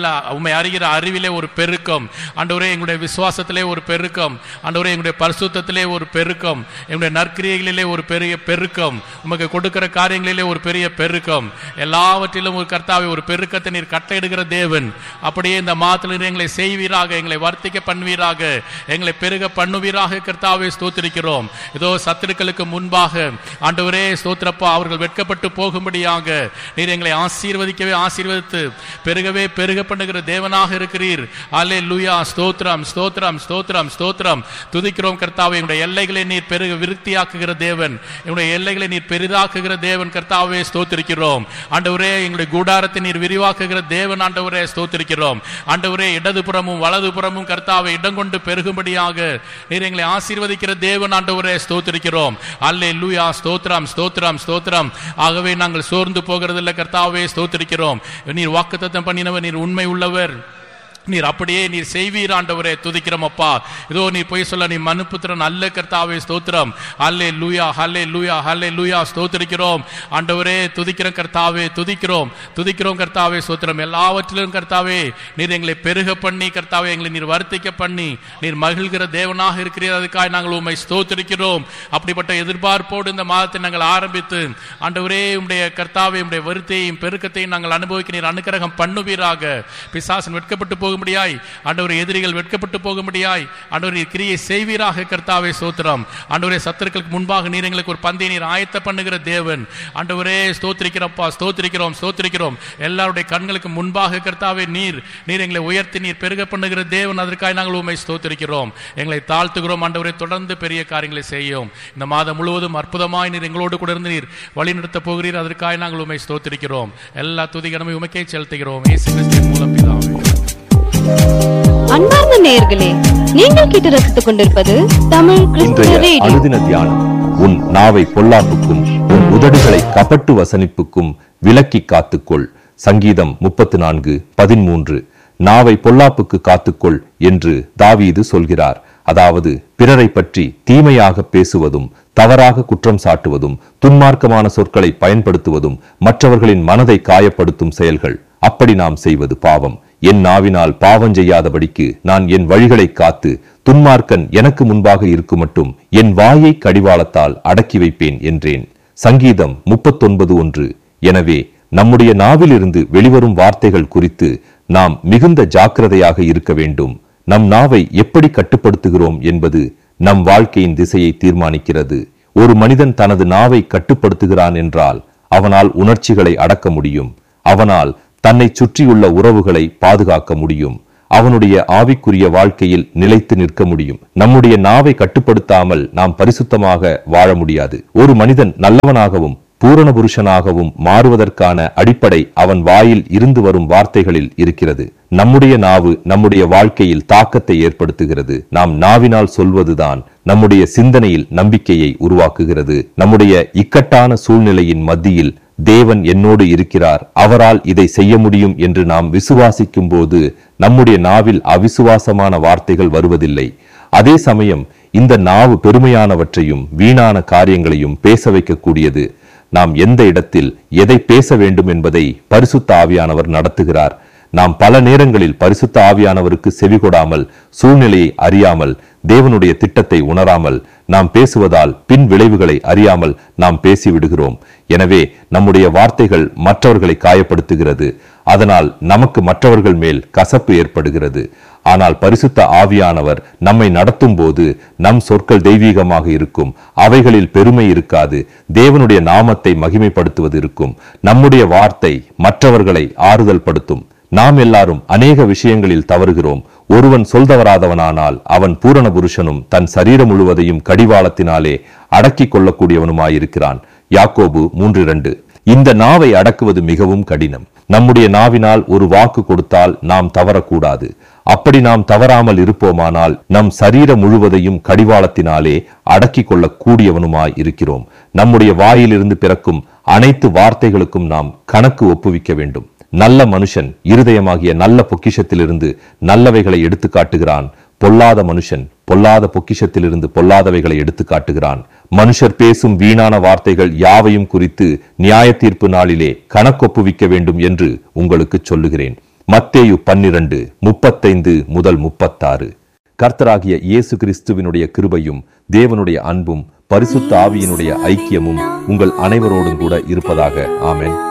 அறிகிற அறிவிலே ஒரு பெருக்கம் ஆண்டவரே, எங்களுடைய விசுவாசத்திலே ஒரு பெருக்கம் ஆண்டவரே, எங்களுடைய பரிசுத்தத்திலே ஒரு பெருக்கம், எங்களுடைய நற்கிரியைகளிலே ஒரு பெரிய பெருக்கம், உமக்கு கொடுக்கிற காரியங்களிலே ஒரு பெரிய பெருக்கம், எல்லாவற்றிலும் ஒரு கர்த்தாவே ஒரு பெருக்கத்தை நீர் கட்டளையிடுகிற தேவன். அப்படியே இந்த மாதத்தில் எங்களை செய்வீராக, எங்களை வர்த்திக்க பண்ணுவீராக, எங்களை பெருக பண்ணுவீராக கர்த்தாவே, ஸ்தோத்திரிக்கிறோம். இதோ சத்துருக்களுக்கு முன்பாக ஆண்டவரே ஸ்தோத்திரப்பா அவர்கள் வெட்கப்பட்டு போகும்படியாக நீர் எங்களை ஆசீர்வதிக்கவே ஆசீர்வதித்து பெருகவே பெருக பண்ணுகிற தேவனாக இருக்கிறீர். அல்லேலூயா. ஸ்தோத்திரம், ஸ்தோத்திரம், ஸ்தோத்திரம், ஸ்தோத்திரம். துதிக்கிறோம் கர்த்தாவே. எங்களுடைய எல்லைகளை நீர் பெருக விருத்தியாக்குகிற தேவன், எங்களுடைய எல்லைகளை நீர் பெரிதாக்குகிற தேவன் கர்த்தாவே, ஸ்தோத்திரிக்கிறோம். ஆண்டவரே எங்களுடைய கூடாரத்தை நீர் விரிவாக்குகிற தேவன் ஆண்டவரே, ஸ்தோத்திரிக்கிறோம். ஆண்டவரே இடதுபுறமும் வலதுபுறமும் கர்த்தாவே இடம் கொண்டு பெருகும்படியாக நீர் எங்களை ஆசீர்வதிக்கிற தேவன் ஆண்டவரே, ஸ்தோத்திரிக்கிறோம். அல்லேலூயா. ஸ்தோத்திரம், ஸ்தோத்திரம், ஸ்தோத்திரம். ஆகவே நாங்கள் சோர்ந்து போகிறதில்லை கர்த்தாவே, ஸ்தோத்திரிக்கிறோம். நீர் வாக்குத்தத்தம் பண்ணினவர், நீர் உண்மை உள்ளவர், நீர் அப்படியே நீர் செய்வீர் ஆண்டவரே, துதிக்கிறோம் அப்பா. இதோ நீ போய் சொல்ல நீ மனுப்புத்திரன் அல்ல கர்த்தாவே, ஸ்தோத்திரம். அல்லேலூயா, அல்லேலூயா, அல்லேலூயா. ஸ்தோத்திரிக்கிறோம் ஆண்டவரே, துதிக்கிறோம் கர்த்தாவே, துதிக்கிறோம், துதிக்கிறோம் கர்த்தாவே, ஸ்தோத்திரம். எல்லாவற்றிலும் கர்த்தாவே நீர் எங்களை பெருக பண்ணி கர்த்தாவே எங்களை நீர் வர்த்திக்க பண்ணி நீர் மகிழ்கிற தேவனாக இருக்கிறீர். அதுக்காக நாங்கள் உம்மை ஸ்தோத்திரிக்கிறோம். அப்படிப்பட்ட எதிர்பார்ப்போடு இந்த மாதத்தை நாங்கள் ஆரம்பித்து ஆண்டவரே உம்முடைய கர்த்தாவே உம்முடைய வருத்தையும் பெருக்கத்தையும் நாங்கள் அனுபவிக்க நீர் அனுக்கிரகம் பண்ணுவீராக. பிசாசன் வெட்கப்பட்டு போகும்படியாய் ஆண்டவரே எதிரிகள் வெட்கப்பட்டு போகும்படியாய் ஆண்டவரே கிரியை செய்வீராக கர்த்தாவே. ஸ்தோத்திரம் ஆண்டவரே. சத்துருக்களுக்கு முன்பாக நீர் எங்களுக்கு ஒரு பந்தை நீர் ஆயத்த பண்ணுகிற தேவன் ஆண்டவரே. ஸ்தோத்திரிக்கிறோம்ப்பா, ஸ்தோத்திரிக்கிறோம், ஸ்தோத்திரிக்கிறோம். எல்லாருடைய கண்களுக்கு முன்பாக கர்த்தாவே நீர் எங்களை உயர்த்தி நீர் பெருக பண்ணுகிற தேவன். அதற்காக நாங்கள் உம்மை ஸ்தோத்திரிக்கிறோம், எங்களை தாழ்த்துகிறோம் ஆண்டவரே. தொடர்ந்து பெரிய காரியங்களை செய்யும். இந்த மாதம் முழுவதும் அற்புதமாய் நீர் எங்களோடு கூட இருந்து நீர் வழி நடத்த போகிறீர். அதற்காக நாங்கள் உம்மை ஸ்தோத்திரிக்கிறோம். எல்லா துதி கனமே உமக்கே செலுத்துகிறோம் இயேசு கிறிஸ்துவின் மூலம் பிதாவே. அன்பார்ந்த நேயர்களே, நீங்கள் கேட்டு ரசித்துக் கொண்டிருப்பது தமிழ் கிறிஸ்துவ ரேடியோ. அனுதின தியானம். உன் நாவை பொல்லாப்புக்கும் உன் உதடுகளை கபட்டு வசனிப்புக்கும் விலக்கி காத்துக்கொள். சங்கீதம் 34:13. நாவை பொல்லாப்புக்கு காத்துக்கொள் என்று தாவீது சொல்கிறார். அதாவது பிறரை பற்றி தீமையாக பேசுவதும், தவறாக குற்றம் சாட்டுவதும், துன்மார்க்கமான சொற்களை பயன்படுத்துவதும் மற்றவர்களின் மனதை காயப்படுத்தும் செயல்கள். அப்படி நாம் செய்வது பாவம். என் நாவினால் பாவம் செய்யாதபடிக்கு நான் என் வழிகளை காத்து துன்மார்க்கன் எனக்கு முன்பாக இருக்குமட்டும் என் வாயை கடிவாளத்தால் அடக்கி வைப்பேன் என்றேன். சங்கீதம் 39:1. எனவே நம்முடைய நாவிலிருந்து வெளிவரும் வார்த்தைகள் குறித்து நாம் மிகுந்த ஜாக்கிரதையாக இருக்க வேண்டும். நம் நாவை எப்படி கட்டுப்படுத்துகிறோம் என்பது நம் வாழ்க்கையின் திசையை தீர்மானிக்கிறது. ஒரு மனிதன் தனது நாவை கட்டுப்படுத்துகிறான் என்றால் அவனால் உணர்ச்சிகளை அடக்க முடியும். அவனால் தன்னை சுற்றியுள்ள உறவுகளை பாதுகாக்க முடியும். அவனுடைய ஆவிக்குரிய வாழ்க்கையில் நிலைத்து நிற்க முடியும். நம்முடைய நாவை கட்டுப்படுத்தாமல் நாம் பரிசுத்தமாக வாழ முடியாது. ஒரு மனிதன் நல்லவனாகவும் பூரண புருஷனாகவும் மாறுவதற்கான அடிப்படை அவன் வாயில் இருந்து வரும் வார்த்தைகளில் இருக்கிறது. நம்முடைய நாவு நம்முடைய வாழ்க்கையில் தாக்கத்தை ஏற்படுத்துகிறது. நாம் நாவினால் சொல்வதுதான் நம்முடைய சிந்தனையில் நம்பிக்கையை உருவாக்குகிறது. நம்முடைய இக்கட்டான சூழ்நிலையின் மத்தியில் தேவன் என்னோடு இருக்கிறார், அவரால் இதை செய்ய முடியும் என்று நாம் விசுவாசிக்கும் போது நம்முடைய நாவில் அவிசுவாசமான வார்த்தைகள் வருவதில்லை. அதே சமயம் இந்த நாவு பெருமையானவற்றையும் வீணான காரியங்களையும் பேச வைக்கக்கூடியது. நாம் எந்த இடத்தில் எதை பேச வேண்டும் என்பதை பரிசுத்த ஆவியானவர் நடத்துகிறார். நாம் பல நேரங்களில் பரிசுத்த ஆவியானவருக்கு செவிகொடாமல், சூழ்நிலையை அறியாமல், தேவனுடைய திட்டத்தை உணராமல் நாம் பேசுவதால் பின் விளைவுகளை அறியாமல் நாம் பேசிவிடுகிறோம். எனவே நம்முடைய வார்த்தைகள் மற்றவர்களை காயப்படுத்துகிறது. அதனால் நமக்கு மற்றவர்கள் மேல் கசப்பு ஏற்படுகிறது. ஆனால் பரிசுத்த ஆவியானவர் நம்மை நடத்தும் போது நம் சொற்கள் தெய்வீகமாக இருக்கும். அவைகளில் பெருமை இருக்காது. தேவனுடைய நாமத்தை மகிமைப்படுத்துவது இருக்கும். நம்முடைய வார்த்தை மற்றவர்களை ஆறுதல் படுத்தும். நாம் எல்லாரும் அநேக விஷயங்களில் தவறுகிறோம். ஒருவன் சொல்தவராதவனானால் அவன் பூரண புருஷனும் தன் சரீரம் முழுவதையும் கடிவாளத்தினாலே அடக்கிக் கொள்ளக்கூடியவனுமாயிருக்கிறான். யாக்கோபு 3:2. இந்த நாவை அடக்குவது மிகவும் கடினம். நம்முடைய நாவினால் ஒரு வாக்கு கொடுத்தால் நாம் தவறக்கூடாது. அப்படி நாம் தவறாமல் இருப்போமானால் நம் சரீரம் முழுவதையும் கடிவாளத்தினாலே அடக்கிக் கொள்ளக் கூடியவனுமாய் இருக்கிறோம். நம்முடைய வாயிலிருந்து பிறக்கும் அனைத்து வார்த்தைகளுக்கும் நாம் கணக்கு ஒப்புவிக்க வேண்டும். நல்ல மனுஷன் இருதயமாகிய நல்ல பொக்கிஷத்திலிருந்து நல்லவைகளை எடுத்து காட்டுகிறான். பொல்லாத மனுஷன் பொல்லாத பொக்கிஷத்திலிருந்து பொல்லாதவைகளை எடுத்து காட்டுகிறான். மனுஷர் பேசும் வீணான வார்த்தைகள் யாவையும் குறித்து நியாய தீர்ப்பு நாளிலே கணக்கொப்புவிக்க வேண்டும் என்று உங்களுக்கு சொல்லுகிறேன். மத்தேயு 12:35-36. கர்த்தராகிய இயேசு கிறிஸ்துவினுடைய கிருபையும் தேவனுடைய அன்பும் பரிசுத்த ஆவியினுடைய ஐக்கியமும் உங்கள் அனைவரோடும் கூட இருப்பதாக. ஆமென்.